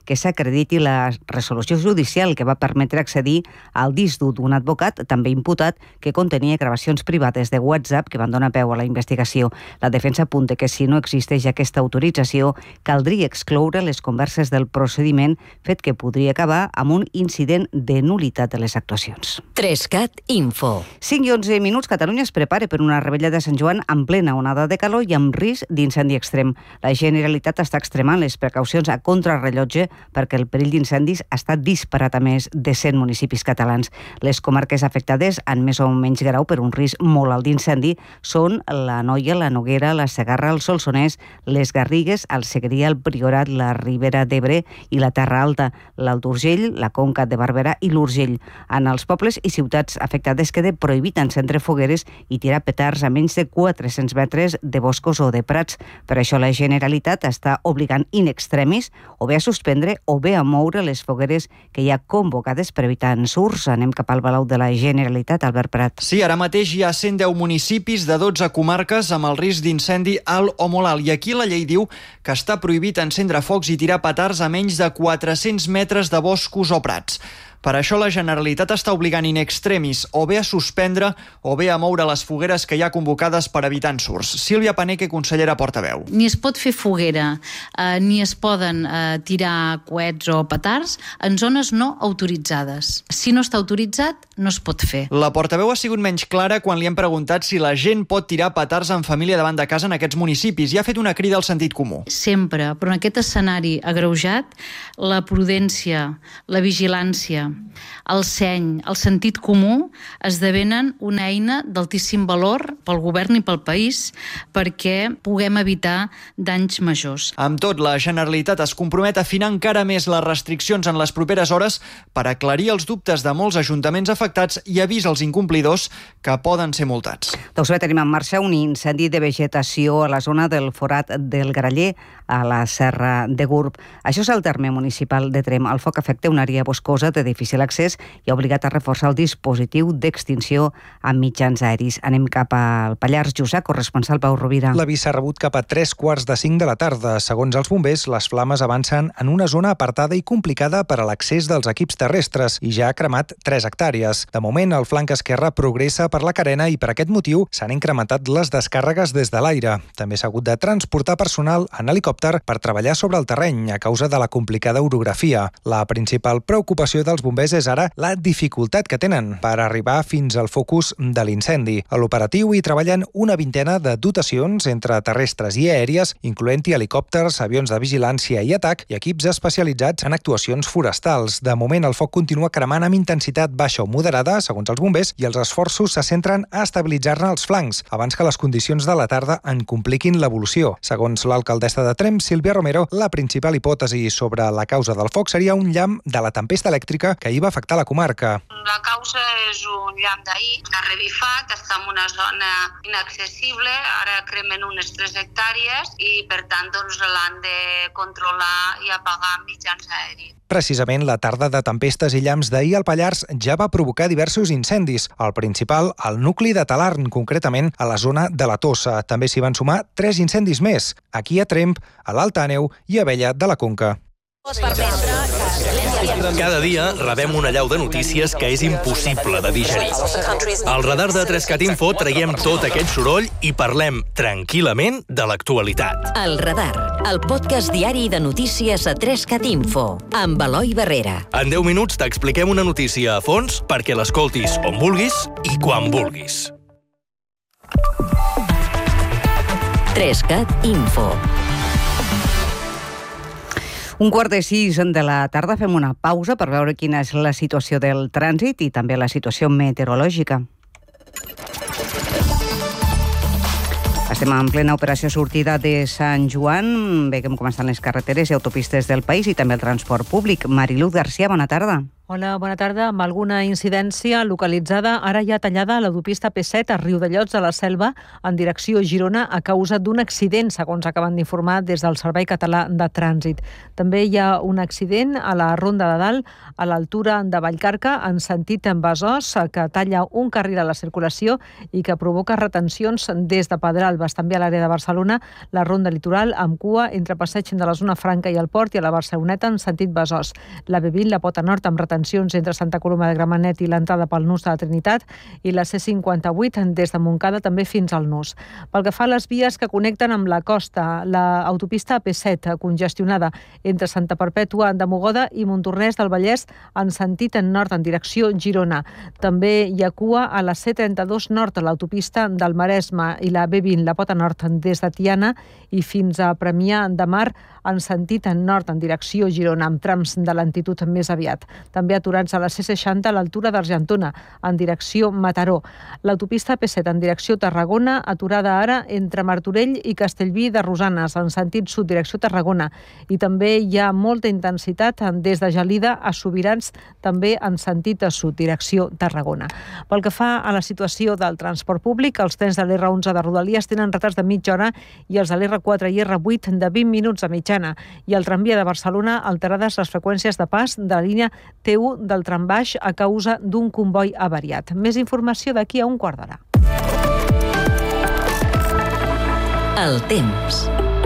que s'acrediti la resolució judicial que va permetre accedir al disc dur d'un advocat, també imputat, que contenia gravacions privades de WhatsApp que van donar peu a la investigació. La defensa apunta que si no existeix aquesta autorització, caldria excloure les converses del procediment, fet que podria acabar amb un incident de nul·litat de les actuacions. tres cat Info. cinc i onze minuts, Catalunya es prepara per una rebella de Sant Joan en plena onada de calor i amb risc d'incendi extrem. La Generalitat està extremant les precaucions a contrarrellotge perquè el perill d'incendis ha estat disparat a més de cent municipis catalans. Les comarques afectades en més o menys grau per un risc molt alt d'incendi són la Noia, la Noguera, la Segarra, el Solsonès, les Garrigues, el Segrià, el Priorat, la Ribera d'Ebre i la Terra Alta, l'Alt Urgell, la Conca de Barberà i l'Urgell. En els pobles i ciutats afectades queda prohibit encendre fogueres i tirar petards a menys de quatre-cents metres de boscos o de prats. Per això la Generalitat està obligant in extremis o bé a suspendre o bé a moure les fogueres que hi ha convocades per evitar ensurts. Anem cap al Palau de la Generalitat, Albert Prat. Sí, ara mateix hi ha cent deu municipis de dotze comarques amb el risc d'incendi alt o molt alt. I aquí la llei diu que està prohibit encendre focs i tirar petards a menys de quatre-cents metres de boscos o prats. Per això la Generalitat està obligant in extremis o bé a suspendre o bé a moure les fogueres que hi ha convocades per evitar ensurts. Sílvia Paneque, consellera portaveu. Ni es pot fer foguera, eh, ni es poden eh, tirar coets o petards en zones no autoritzades. Si no està autoritzat, no es pot fer. La portaveu ha sigut menys clara quan li hem preguntat si la gent pot tirar petards en família davant de casa en aquests municipis i ha fet una crida al sentit comú. Sempre, però en aquest escenari agreujat, la prudència, la vigilància, el seny, el sentit comú esdevenen una eina d'altíssim valor pel govern i pel país perquè puguem evitar danys majors. Amb tot, la Generalitat es compromet a afinar encara més les restriccions en les properes hores per aclarir els dubtes de molts ajuntaments afectats i avisa als incomplidors que poden ser multats. Doncs bé, tenim en marxa un incendi de vegetació a la zona del Forat del Graller, a la Serra de Gurb. Això és el terme municipal de Tremp. El foc afecta una àrea boscosa de difícil accés i ha obligat a reforçar el dispositiu d'extinció amb mitjans aeris. Anem cap al Pallars Jussà, corresponsal Pau Rovira. L'avís s'ha rebut cap a tres quarts de cinc de la tarda. Segons els bombers, les flames avancen en una zona apartada i complicada per a l'accés dels equips terrestres i ja ha cremat tres hectàrees. De moment, el flanc esquerre progressa per la carena i per aquest motiu s'han incrementat les descàrregues des de l'aire. També s'ha hagut de transportar personal en helicòpter per treballar sobre el terreny a causa de la complicada orografia. La principal preocupació dels bombers és ara la dificultat que tenen per arribar fins al focus de l'incendi. A l'operatiu hi treballen una vintena de dotacions entre terrestres i aèries, incloent-hi helicòpters, avions de vigilància i atac i equips especialitzats en actuacions forestals. De moment, el foc continua cremant amb intensitat baixa o moderada, segons els bombers, i els esforços se centren a estabilitzar-ne els flancs, abans que les condicions de la tarda en compliquin l'evolució. Segons l'alcaldessa de Tremp, Sílvia Romero, la principal hipòtesi sobre la causa del foc seria un llamp de la tempesta elèctrica que hi va afectar la comarca. La causa és un llamp d'ahir, ha revifat, està en una zona inaccessible, ara cremen unes tres hectàrees i per tant doncs, l'han de controlar i apagar amb mitjans aèris. Precisament la tarda de tempestes i llamps d'ahir al Pallars ja va provocar diversos incendis. El principal, al nucli de Talarn, concretament a la zona de la Tossa. També s'hi van sumar tres incendis més, aquí a Tremp, a l'Alt Àneu i a Abella de la Conca. Cada dia rebem una allau de notícies que és impossible de digerir. Al radar de tres cat Info traiem tot aquest soroll i parlem tranquil·lament de l'actualitat. El Radar, el podcast diari de notícies a tres cat Info, amb Eloi Barrera. En deu minuts t'expliquem una notícia a fons perquè l'escoltis on vulguis i quan vulguis. tres cat Info. Un quart de sis de la tarda fem una pausa per veure quina és la situació del trànsit i també la situació meteorològica. Estem en plena operació sortida de Sant Joan. Veiem com estan les carreteres i autopistes del país i també el transport públic. Mariluz García, bona tarda. Hola, bona tarda. Amb alguna incidència localitzada, ara ja tallada a l'autopista P set a Riudellots de la Selva en direcció Girona a causa d'un accident, segons acaben d'informar des del Servei Català de Trànsit. També hi ha un accident a la Ronda de Dalt, a l'altura de Vallcarca, en sentit en Besòs, que talla un carril a la circulació i que provoca retencions des de Pedralbes. També a l'àrea de Barcelona, la Ronda Litoral amb cua entre passeig de la Zona Franca i el Port i a la Barceloneta en sentit Besòs. La B vint, la Pota Nord, amb retencions entre Santa Coloma de Gramenet i l'entrada pel Nus de la Trinitat i la C cinquanta-vuit des de Montcada també fins al Nus. Pel que fa a les vies que connecten amb la costa, l'autopista P set congestionada entre Santa Perpètua de Mogoda i Montornès del Vallès en sentit en nord en direcció Girona. També hi ha cua a la C trenta-dos nord a l'autopista del Maresme i la B vint, la Pota Nord, des de Tiana i fins a Premià de Mar en sentit en nord en direcció Girona, amb trams de lentitud més aviat. També aturats a la C seixanta a l'altura d'Argentona, en direcció Mataró. L'autopista P set en direcció Tarragona, aturada ara entre Martorell i Castellví de Rosanes, en sentit sud, direcció Tarragona. I també hi ha molta intensitat des de Gelida a Sobirans, també en sentit sud, direcció Tarragona. Pel que fa a la situació del transport públic, els trens de l'R onze de Rodalies tenen retards de mitja hora i els de l'R quatre i R vuit de vint minuts a mitjana. I el tramvia de Barcelona, alterades les freqüències de pas de la línia T u del trambaix a causa d'un comboi avariat. Més informació d'aquí a un quart d'hora. El temps.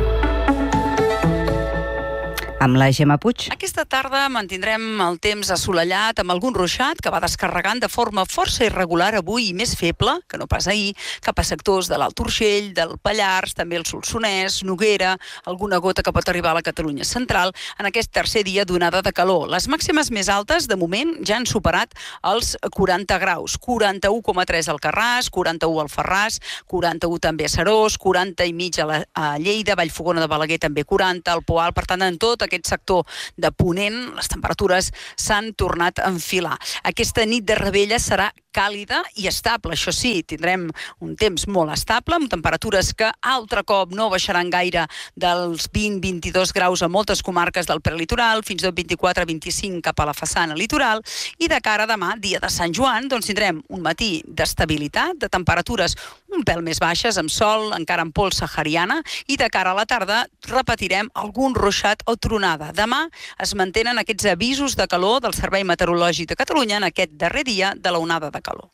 Amb la Gemma Puig. Aquesta tarda mantindrem el temps assolellat amb algun ruixat que va descarregant de forma força irregular avui i més feble, que no pas ahir, cap a sectors de l'Alt Urgell, del Pallars, també el Solsonès, Noguera, alguna gota que pot arribar a la Catalunya central en aquest tercer dia d'onada de calor. Les màximes més altes, de moment, ja han superat els quaranta graus. quaranta-u coma tres al Carràs, quaranta-u al Ferràs, quaranta-u també a Serós, quaranta i mig a, la, a Lleida, Vallfogona de Balaguer també quaranta, al Poal, per tant, en tot aquest sector de Ponent, les temperatures s'han tornat a enfilar. Aquesta nit de Rebella serà càlida i estable, això sí, tindrem un temps molt estable, amb temperatures que altre cop no baixaran gaire dels vint a vint-i-dos graus a moltes comarques del prelitoral, fins a vint-i-quatre a vint-i-cinc cap a la façana litoral, i de cara a demà, dia de Sant Joan, doncs tindrem un matí d'estabilitat, de temperatures un pèl més baixes, amb sol, encara amb pols sahariana, i de cara a la tarda repetirem algun ruixat o tronada. Demà es mantenen aquests avisos de calor del Servei Meteorològic de Catalunya en aquest darrer dia de la onada de calor.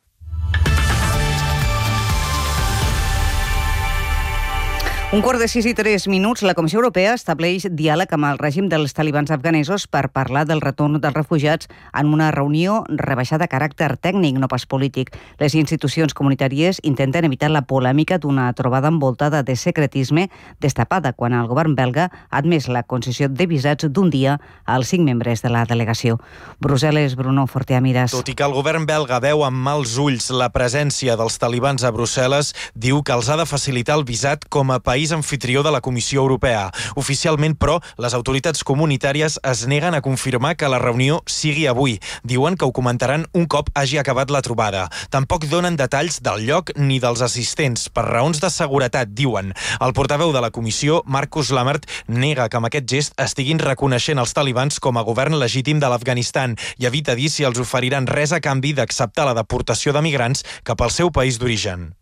Un quart de sis i tres minuts, la Comissió Europea estableix diàleg amb el règim dels talibans afganesos per parlar del retorn dels refugiats en una reunió rebaixada a caràcter tècnic, no pas polític. Les institucions comunitàries intenten evitar la polèmica d'una trobada envoltada de secretisme destapada quan el govern belga ha admès la concessió de visats d'un dia als cinc membres de la delegació. Brussel·les, Bruno Forteamiras. Tot i que el govern belga veu amb mals ulls la presència dels talibans a Brussel·les, diu que els ha de facilitar el visat com a país anfitrió de la Comissió Europea. Oficialment, però, les autoritats comunitàries es neguen a confirmar que la reunió sigui avui. Diuen que ho comentaran un cop hagi acabat la trobada. Tampoc donen detalls del lloc ni dels assistents, per raons de seguretat, diuen. El portaveu de la Comissió, Markus Lammert, nega que amb aquest gest estiguin reconeixent els talibans com a govern legítim de l'Afganistan i evita dir si els oferiran res a canvi d'acceptar la deportació de migrants cap al seu país d'origen.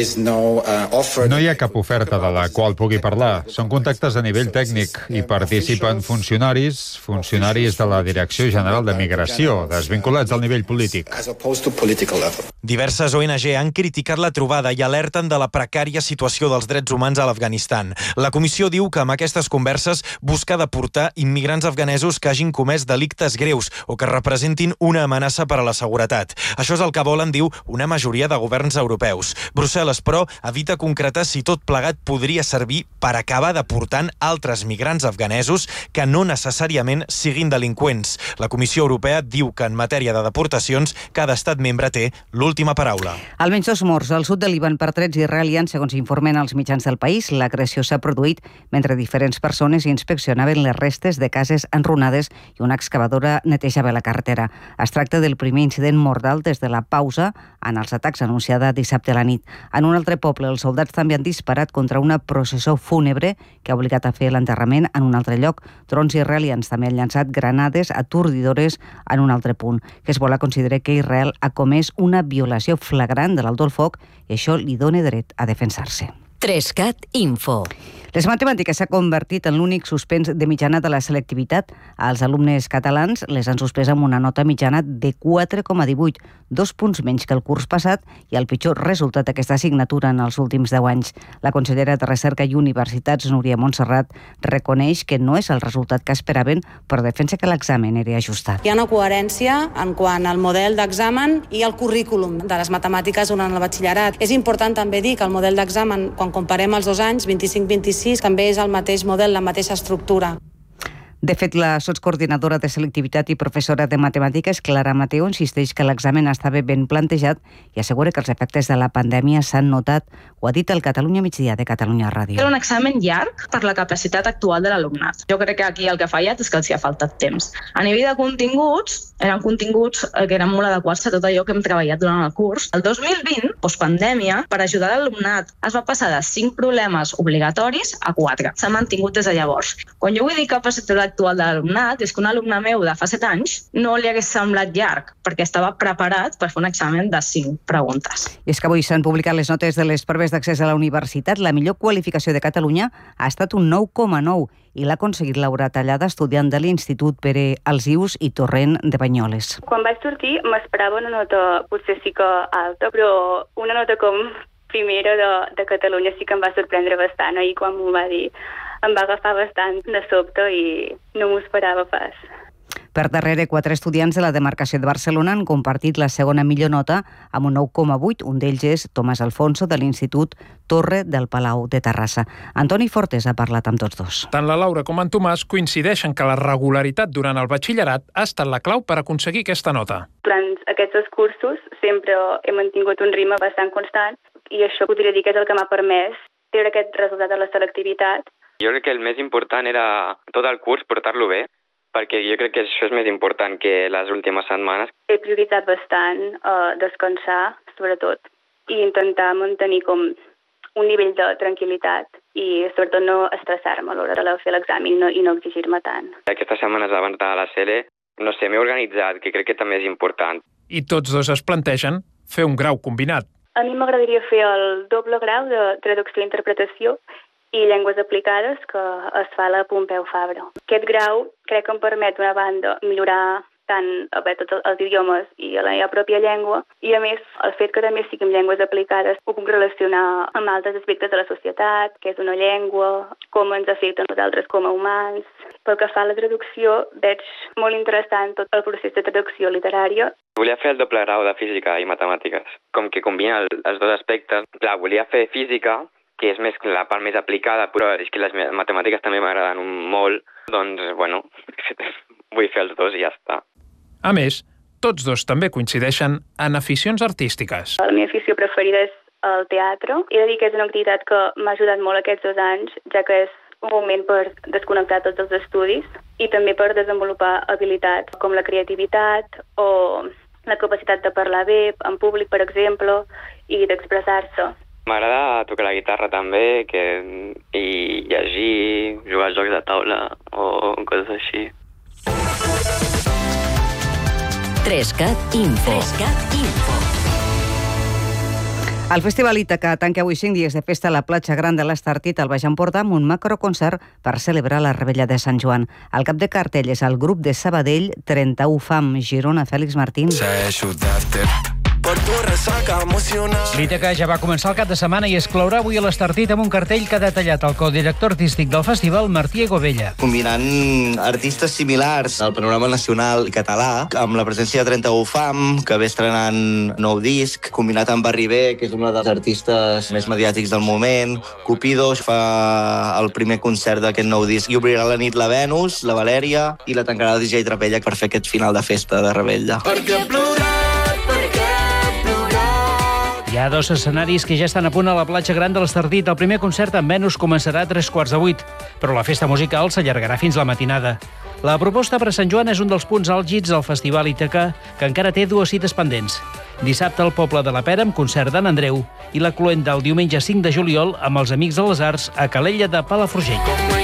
No hi ha cap oferta de la qual pugui parlar. Són contactes a nivell tècnic i participen funcionaris, funcionaris de la Direcció General de Migració, desvinculats al nivell polític. Diverses O N G han criticat la trobada i alerten de la precària situació dels drets humans a l'Afganistan. La comissió diu que amb aquestes converses busca deportar immigrants afganesos que hagin comès delictes greus o que representin una amenaça per a la seguretat. Això és el que volen, diu, una majoria de governs europeus. Brussel·les, però, evita concretar si tot plegat podria servir per acabar deportant altres migrants afganesos que no necessàriament siguin delinqüents. La Comissió Europea diu que en matèria de deportacions cada estat membre té l'última paraula. Almenys dos morts al sud de Líban per trets israelians, segons informen els mitjans del país. L'agressió s'ha produït mentre diferents persones inspeccionaven les restes de cases enrunades i una excavadora netejava la carretera. Es tracta del primer incident mortal des de la pausa en els atacs anunciada dissabte a la nit. En un altre poble, els soldats també han disparat contra una processó fúnebre que ha obligat a fer l'enterrament en un altre lloc. Drons israelians també han llançat granades atordidores en un altre punt. Hezbollah considera que Israel ha comès una violació flagrant de l'alto el foc i això li dona dret a defensar-se. Trescat Info. Les matemàtiques s'ha convertit en l'únic suspens de mitjana de la selectivitat. Els alumnes catalans les han suspès amb una nota mitjana de quatre coma divuit, dos punts menys que el curs passat i el pitjor resultat d'aquesta assignatura en els últims deu anys. La consellera de Recerca i Universitats, Núria Montserrat, reconeix que no és el resultat que esperaven, però defensa que l'examen era ajustat. Hi ha una coherència en quant al model d'examen i al currículum de les matemàtiques durant el batxillerat. És important també dir que el model d'examen, quan comparem els dos anys, vint-i-cinc vint-i-sis, també és el mateix model, la mateixa estructura. De fet, la sotscoordinadora de selectivitat i professora de matemàtiques, Clara Mateo, insisteix que l'examen estava ben plantejat i assegura que els efectes de la pandèmia s'han notat. Ho ha dit el Catalunya Migdia de Catalunya Ràdio. Era un examen llarg per la capacitat actual de l'alumnat. Jo crec que aquí el que ha fallat és que els hi ha faltat temps. A nivell de continguts, eren continguts que eren molt adequats a tot allò que hem treballat durant el curs. El dos mil vint, postpandèmia, per ajudar l'alumnat es va passar de cinc problemes obligatoris a quatre. S'ha mantingut des de llavors. Quan jo vull dir capacitat actual de l'alumnat, és que un alumne meu de fa set anys no li hagués semblat llarg, perquè estava preparat per fer un examen de cinc preguntes. I és que avui s'han publicat les notes de les proves d'accés a la universitat. La millor qualificació de Catalunya ha estat un nou coma nou i l'ha aconseguit Laura Tallada, estudiant de l'Institut Pere Alsius i Torrent de Banyoles. Quan vaig sortir m'esperava una nota potser sí que alta, però una nota com primera de, de Catalunya sí que em va sorprendre bastant. Ahir quan m'ho va dir em va agafar bastant de sobte i no m'ho esperava pas. Per darrere, quatre estudiants de la demarcació de Barcelona han compartit la segona millor nota amb un nou coma vuit. Un d'ells és Tomàs Alfonso, de l'Institut Torre del Palau de Terrassa. Antoni Fortes ha parlat amb tots dos. Tant la Laura com en Tomàs coincideixen que la regularitat durant el batxillerat ha estat la clau per aconseguir aquesta nota. Durant aquests dos cursos sempre he mantingut un ritme bastant constant i això podria dir que és el que m'ha permès treure aquest resultat de la selectivitat. Jo crec que el més important era tot el curs portar-lo bé, perquè jo crec que això és més important que les últimes setmanes. He prioritzat bastant uh, descansar, sobretot, i intentar mantenir com un nivell de tranquil·litat i sobretot no estressar-me a l'hora de fer l'examen no, i no exigir-me tant. Aquestes setmanes abans de la C L, no sé, m'he organitzat, que crec que també és important. I tots dos es plantegen fer un grau combinat. A mi m'agradaria fer el doble grau de traducció i interpretació i llengües aplicades que es fa a la Pompeu Fabra. Aquest grau crec que em permet, d'una banda, millorar tant a bé, tots els idiomes i a la meva pròpia llengua, i a més, el fet que també estic en llengües aplicades ho puc relacionar amb altres aspectes de la societat, que és una llengua, com ens afecta a nosaltres com a humans. Pel que fa a la traducció, veig molt interessant tot el procés de traducció literària. Volia fer el doble grau de física i matemàtiques, com que combina els dos aspectes. Clar, volia fer física, que és més la part més aplicada, però és que les matemàtiques també m'agraden molt, doncs, bueno, vull fer els dos i ja està. A més, tots dos també coincideixen en aficions artístiques. La meva afició preferida és el teatre. He de dir que és una activitat que m'ha ajudat molt aquests dos anys, ja que és un moment per desconnectar tots els estudis i també per desenvolupar habilitats com la creativitat o la capacitat de parlar bé en públic, per exemple, i d'expressar-se. M'agrada tocar la guitarra també, que, i llegir, jugar a jocs de taula o coses així. Trescat Info. Trescat Info. El Festival Ítaca tanca avui cinc dies de festa a la platja gran de l'Estartit al Baix Empordà amb un macroconcert per celebrar la Revetlla de Sant Joan. Al cap de cartell és el grup de Sabadell, trenta-u Fam, Girona, Fèlix Martín. L'Ítaca ja va començar el cap de setmana i es clourà avui a l'Estartit amb un cartell que ha detallat el codirector artístic del festival, Martí Egovella. Combinant artistes similars al panorama nacional català, amb la presència de trenta-u Fam, que ve estrenant nou disc, combinat amb Barri B, que és una dels artistes més mediàtics del moment. Cupido fa el primer concert d'aquest nou disc i obrirà la nit la Venus, la Valèria, i la tancarà el D J Trapella per fer aquest final de festa de Revetlla. Perquè plorar, perquè Hi ha dos escenaris que ja estan a punt a la platja gran de l'Estartit. El primer concert amb Venus començarà a tres quarts de vuit, però la festa musical s'allargarà fins la matinada. La proposta per a Sant Joan és un dels punts àlgids del Festival Ítaca, que encara té dues cites pendents. Dissabte al Poble de la Pera amb concert d'en Andreu i la cloenda el diumenge cinc de juliol amb els Amics de les Arts a Calella de Palafrugell.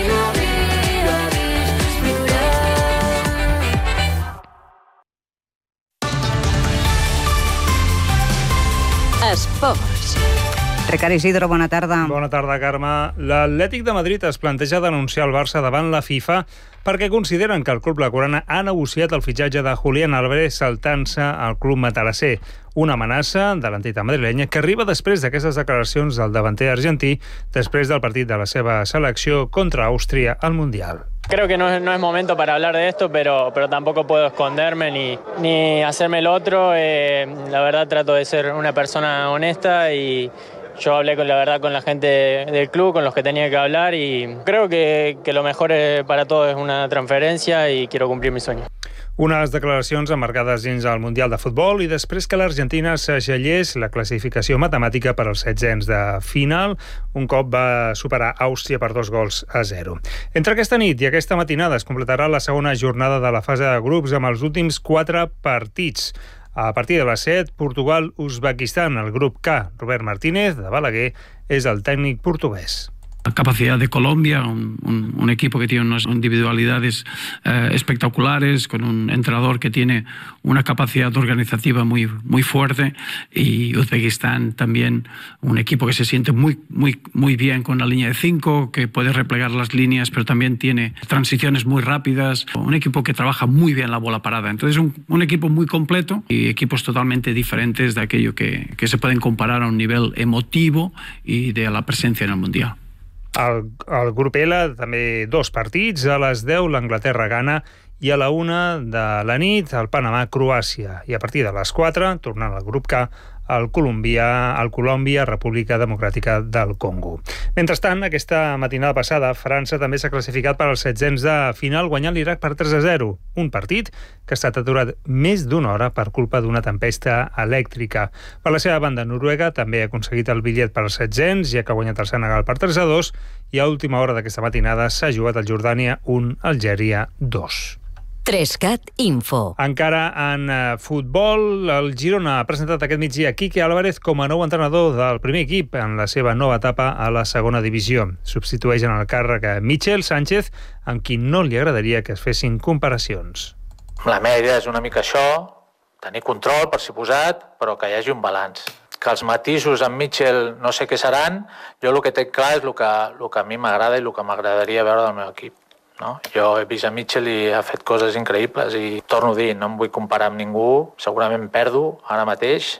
Esports. Ricard Isidro, bona tarda. Bona tarda, Carme. L'Atlètic de Madrid es planteja denunciar el Barça davant la FIFA perquè consideren que el club blaugrana ha negociat el fitxatge de Julián Álvarez saltant-se al club matalasser. Una amenaça de l'entitat madrilenya que arriba després d'aquestes declaracions del davanter argentí després del partit de la seva selecció contra Àustria al Mundial. Creo que no es, no es momento para hablar de esto, pero, pero tampoco puedo esconderme ni, ni hacerme el otro. Eh, la verdad trato de ser una persona honesta y yo hablé con la verdad con la gente del club, con los que tenía que hablar y creo que, que lo mejor para todos es una transferencia y quiero cumplir mi sueño. Unes declaracions emmarcades dins el Mundial de Futbol i després que l'Argentina segellés la classificació matemàtica per als setzents de final, un cop va superar Àustria per dos gols a zero. Entre aquesta nit i aquesta matinada es completarà la segona jornada de la fase de grups amb els últims quatre partits. A partir de les set, Portugal-Uzbekistan, el grup K. Robert Martínez, de Balaguer, és el tècnic portuguès. La capacidad de Colombia, un, un, un equipo que tiene unas individualidades eh, espectaculares, con un entrenador que tiene una capacidad organizativa muy, muy fuerte, y Uzbekistán también un equipo que se siente muy, muy, muy bien con la línea de cinco, que puede replegar las líneas, pero también tiene transiciones muy rápidas, un equipo que trabaja muy bien la bola parada. Entonces un, un equipo muy completo y equipos totalmente diferentes de aquello que, que se pueden comparar a un nivel emotivo y de la presencia en el Mundial. Al, al grup L també dos partits, a les deu l'Anglaterra-Ghana i a la una de la nit el Panamà-Croàcia, i a partir de les quatre, tornant al grup K, el Colòmbia, el Colòmbia, República Democràtica del Congo. Mentrestant, aquesta matinada passada, França també s'ha classificat per als setzents de final guanyant l'Iraq per tres a zero, un partit que ha estat aturat més d'una hora per culpa d'una tempesta elèctrica. Per la seva banda, Noruega també ha aconseguit el bitllet per als setzents, ja que ha guanyat el Senegal per tres a dos, i a última hora d'aquesta matinada s'ha jugat el Jordània un, Algèria dos. Trescat Info. Encara en eh, futbol, el Girona ha presentat aquest migdia Quique Álvarez com a nou entrenador del primer equip en la seva nova etapa a la segona divisió. Substitueix en el càrrec a Michel Sánchez, amb qui no li agradaria que es fessin comparacions. La meva idea és una mica això, tenir control, per si posat, però que hi hagi un balanç. Que els matisos amb Michel no sé què seran, jo el que tinc clar és el que, el que a mi m'agrada i el que m'agradaria veure del meu equip. No? Jo he vist a Michel i ha fet coses increïbles i torno a dir, no em vull comparar amb ningú, segurament perdo ara mateix.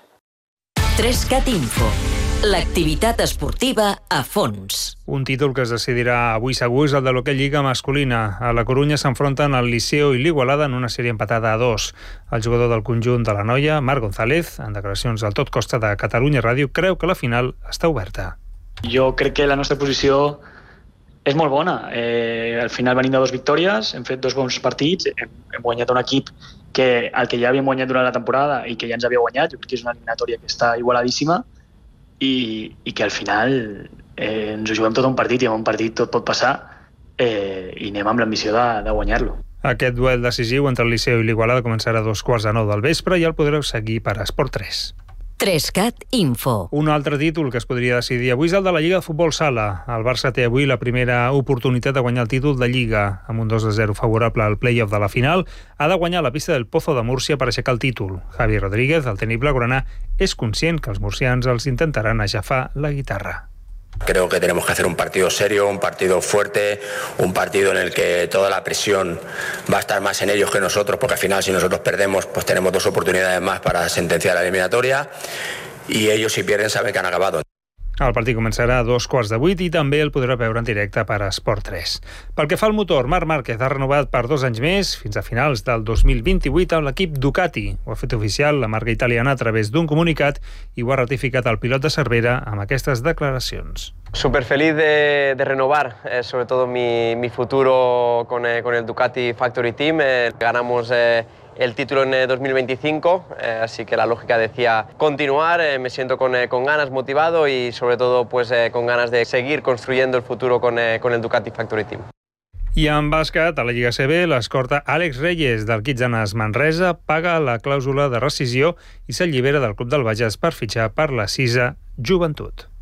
Trescat Info. L'activitat esportiva a fons. Un títol que es decidirà avui segur és el de l'Hockey Lliga masculina. A la Corunya s'enfronten el Liceo i l'Igualada en una sèrie empatada a dos. El jugador del conjunt de la Noia, Marc González, en declaracions al Tot Costa de Catalunya Ràdio, creu que la final està oberta. Jo crec que la nostra posició és molt bona. Eh, al final venim de dues victòries, hem fet dos bons partits, hem, hem guanyat un equip que el que ja havíem guanyat durant la temporada i que ja ens havia guanyat, jo crec que és una eliminatòria que està igualadíssima i, i que al final eh, ens ho juguem tot un partit i en un partit tot pot passar eh, i anem amb l'ambició de, de guanyar-lo. Aquest duel decisiu entre el Liceu i l'Igualada començarà a dos quarts de nou del vespre i el podreu seguir per Esport tres. Trescat Info. Un altre títol que es podria decidir avui és el de la Lliga de Futbol Sala. El Barça té avui la primera oportunitat de guanyar el títol de Lliga. Amb un dos a zero favorable al play-off de la final, ha de guanyar la pista del Pozo de Múrcia per aixecar el títol. Javi Rodríguez, el tècnic blaugrana, és conscient que els murcians els intentaran aixafar la guitarra. Creo que tenemos que hacer un partido serio, un partido fuerte, un partido en el que toda la presión va a estar más en ellos que nosotros, porque al final si nosotros perdemos pues tenemos dos oportunidades más para sentenciar la eliminatoria y ellos si pierden saben que han acabado. El partit començarà a dos quarts de vuit i també el podrà veure en directe per Esport tres. Pel que fa al motor, Marc Márquez ha renovat per dos anys més, fins a finals del dos mil vint-i-vuit, amb l'equip Ducati. Ho ha fet oficial la marca italiana a través d'un comunicat i ho ha ratificat el pilot de Cervera amb aquestes declaracions. Súper feliz de, de renovar, eh, sobre todo mi, mi futuro con, eh, con el Ducati Factory Team. Eh, ganamos eh, el título en dos mil veinticinco, eh, así que la lógica decía continuar, eh, me siento con, eh, con ganas, motivado y sobre todo pues, eh, con ganas de seguir construyendo el futuro con, eh, con el Ducati Factory Team. I en bàsquet, a la Lliga C B, l'escorta Àlex Reyes del Kitsanes Manresa paga la clàusula de rescisió i s'allibera del club del Bages per fitxar per la Sisa Joventut.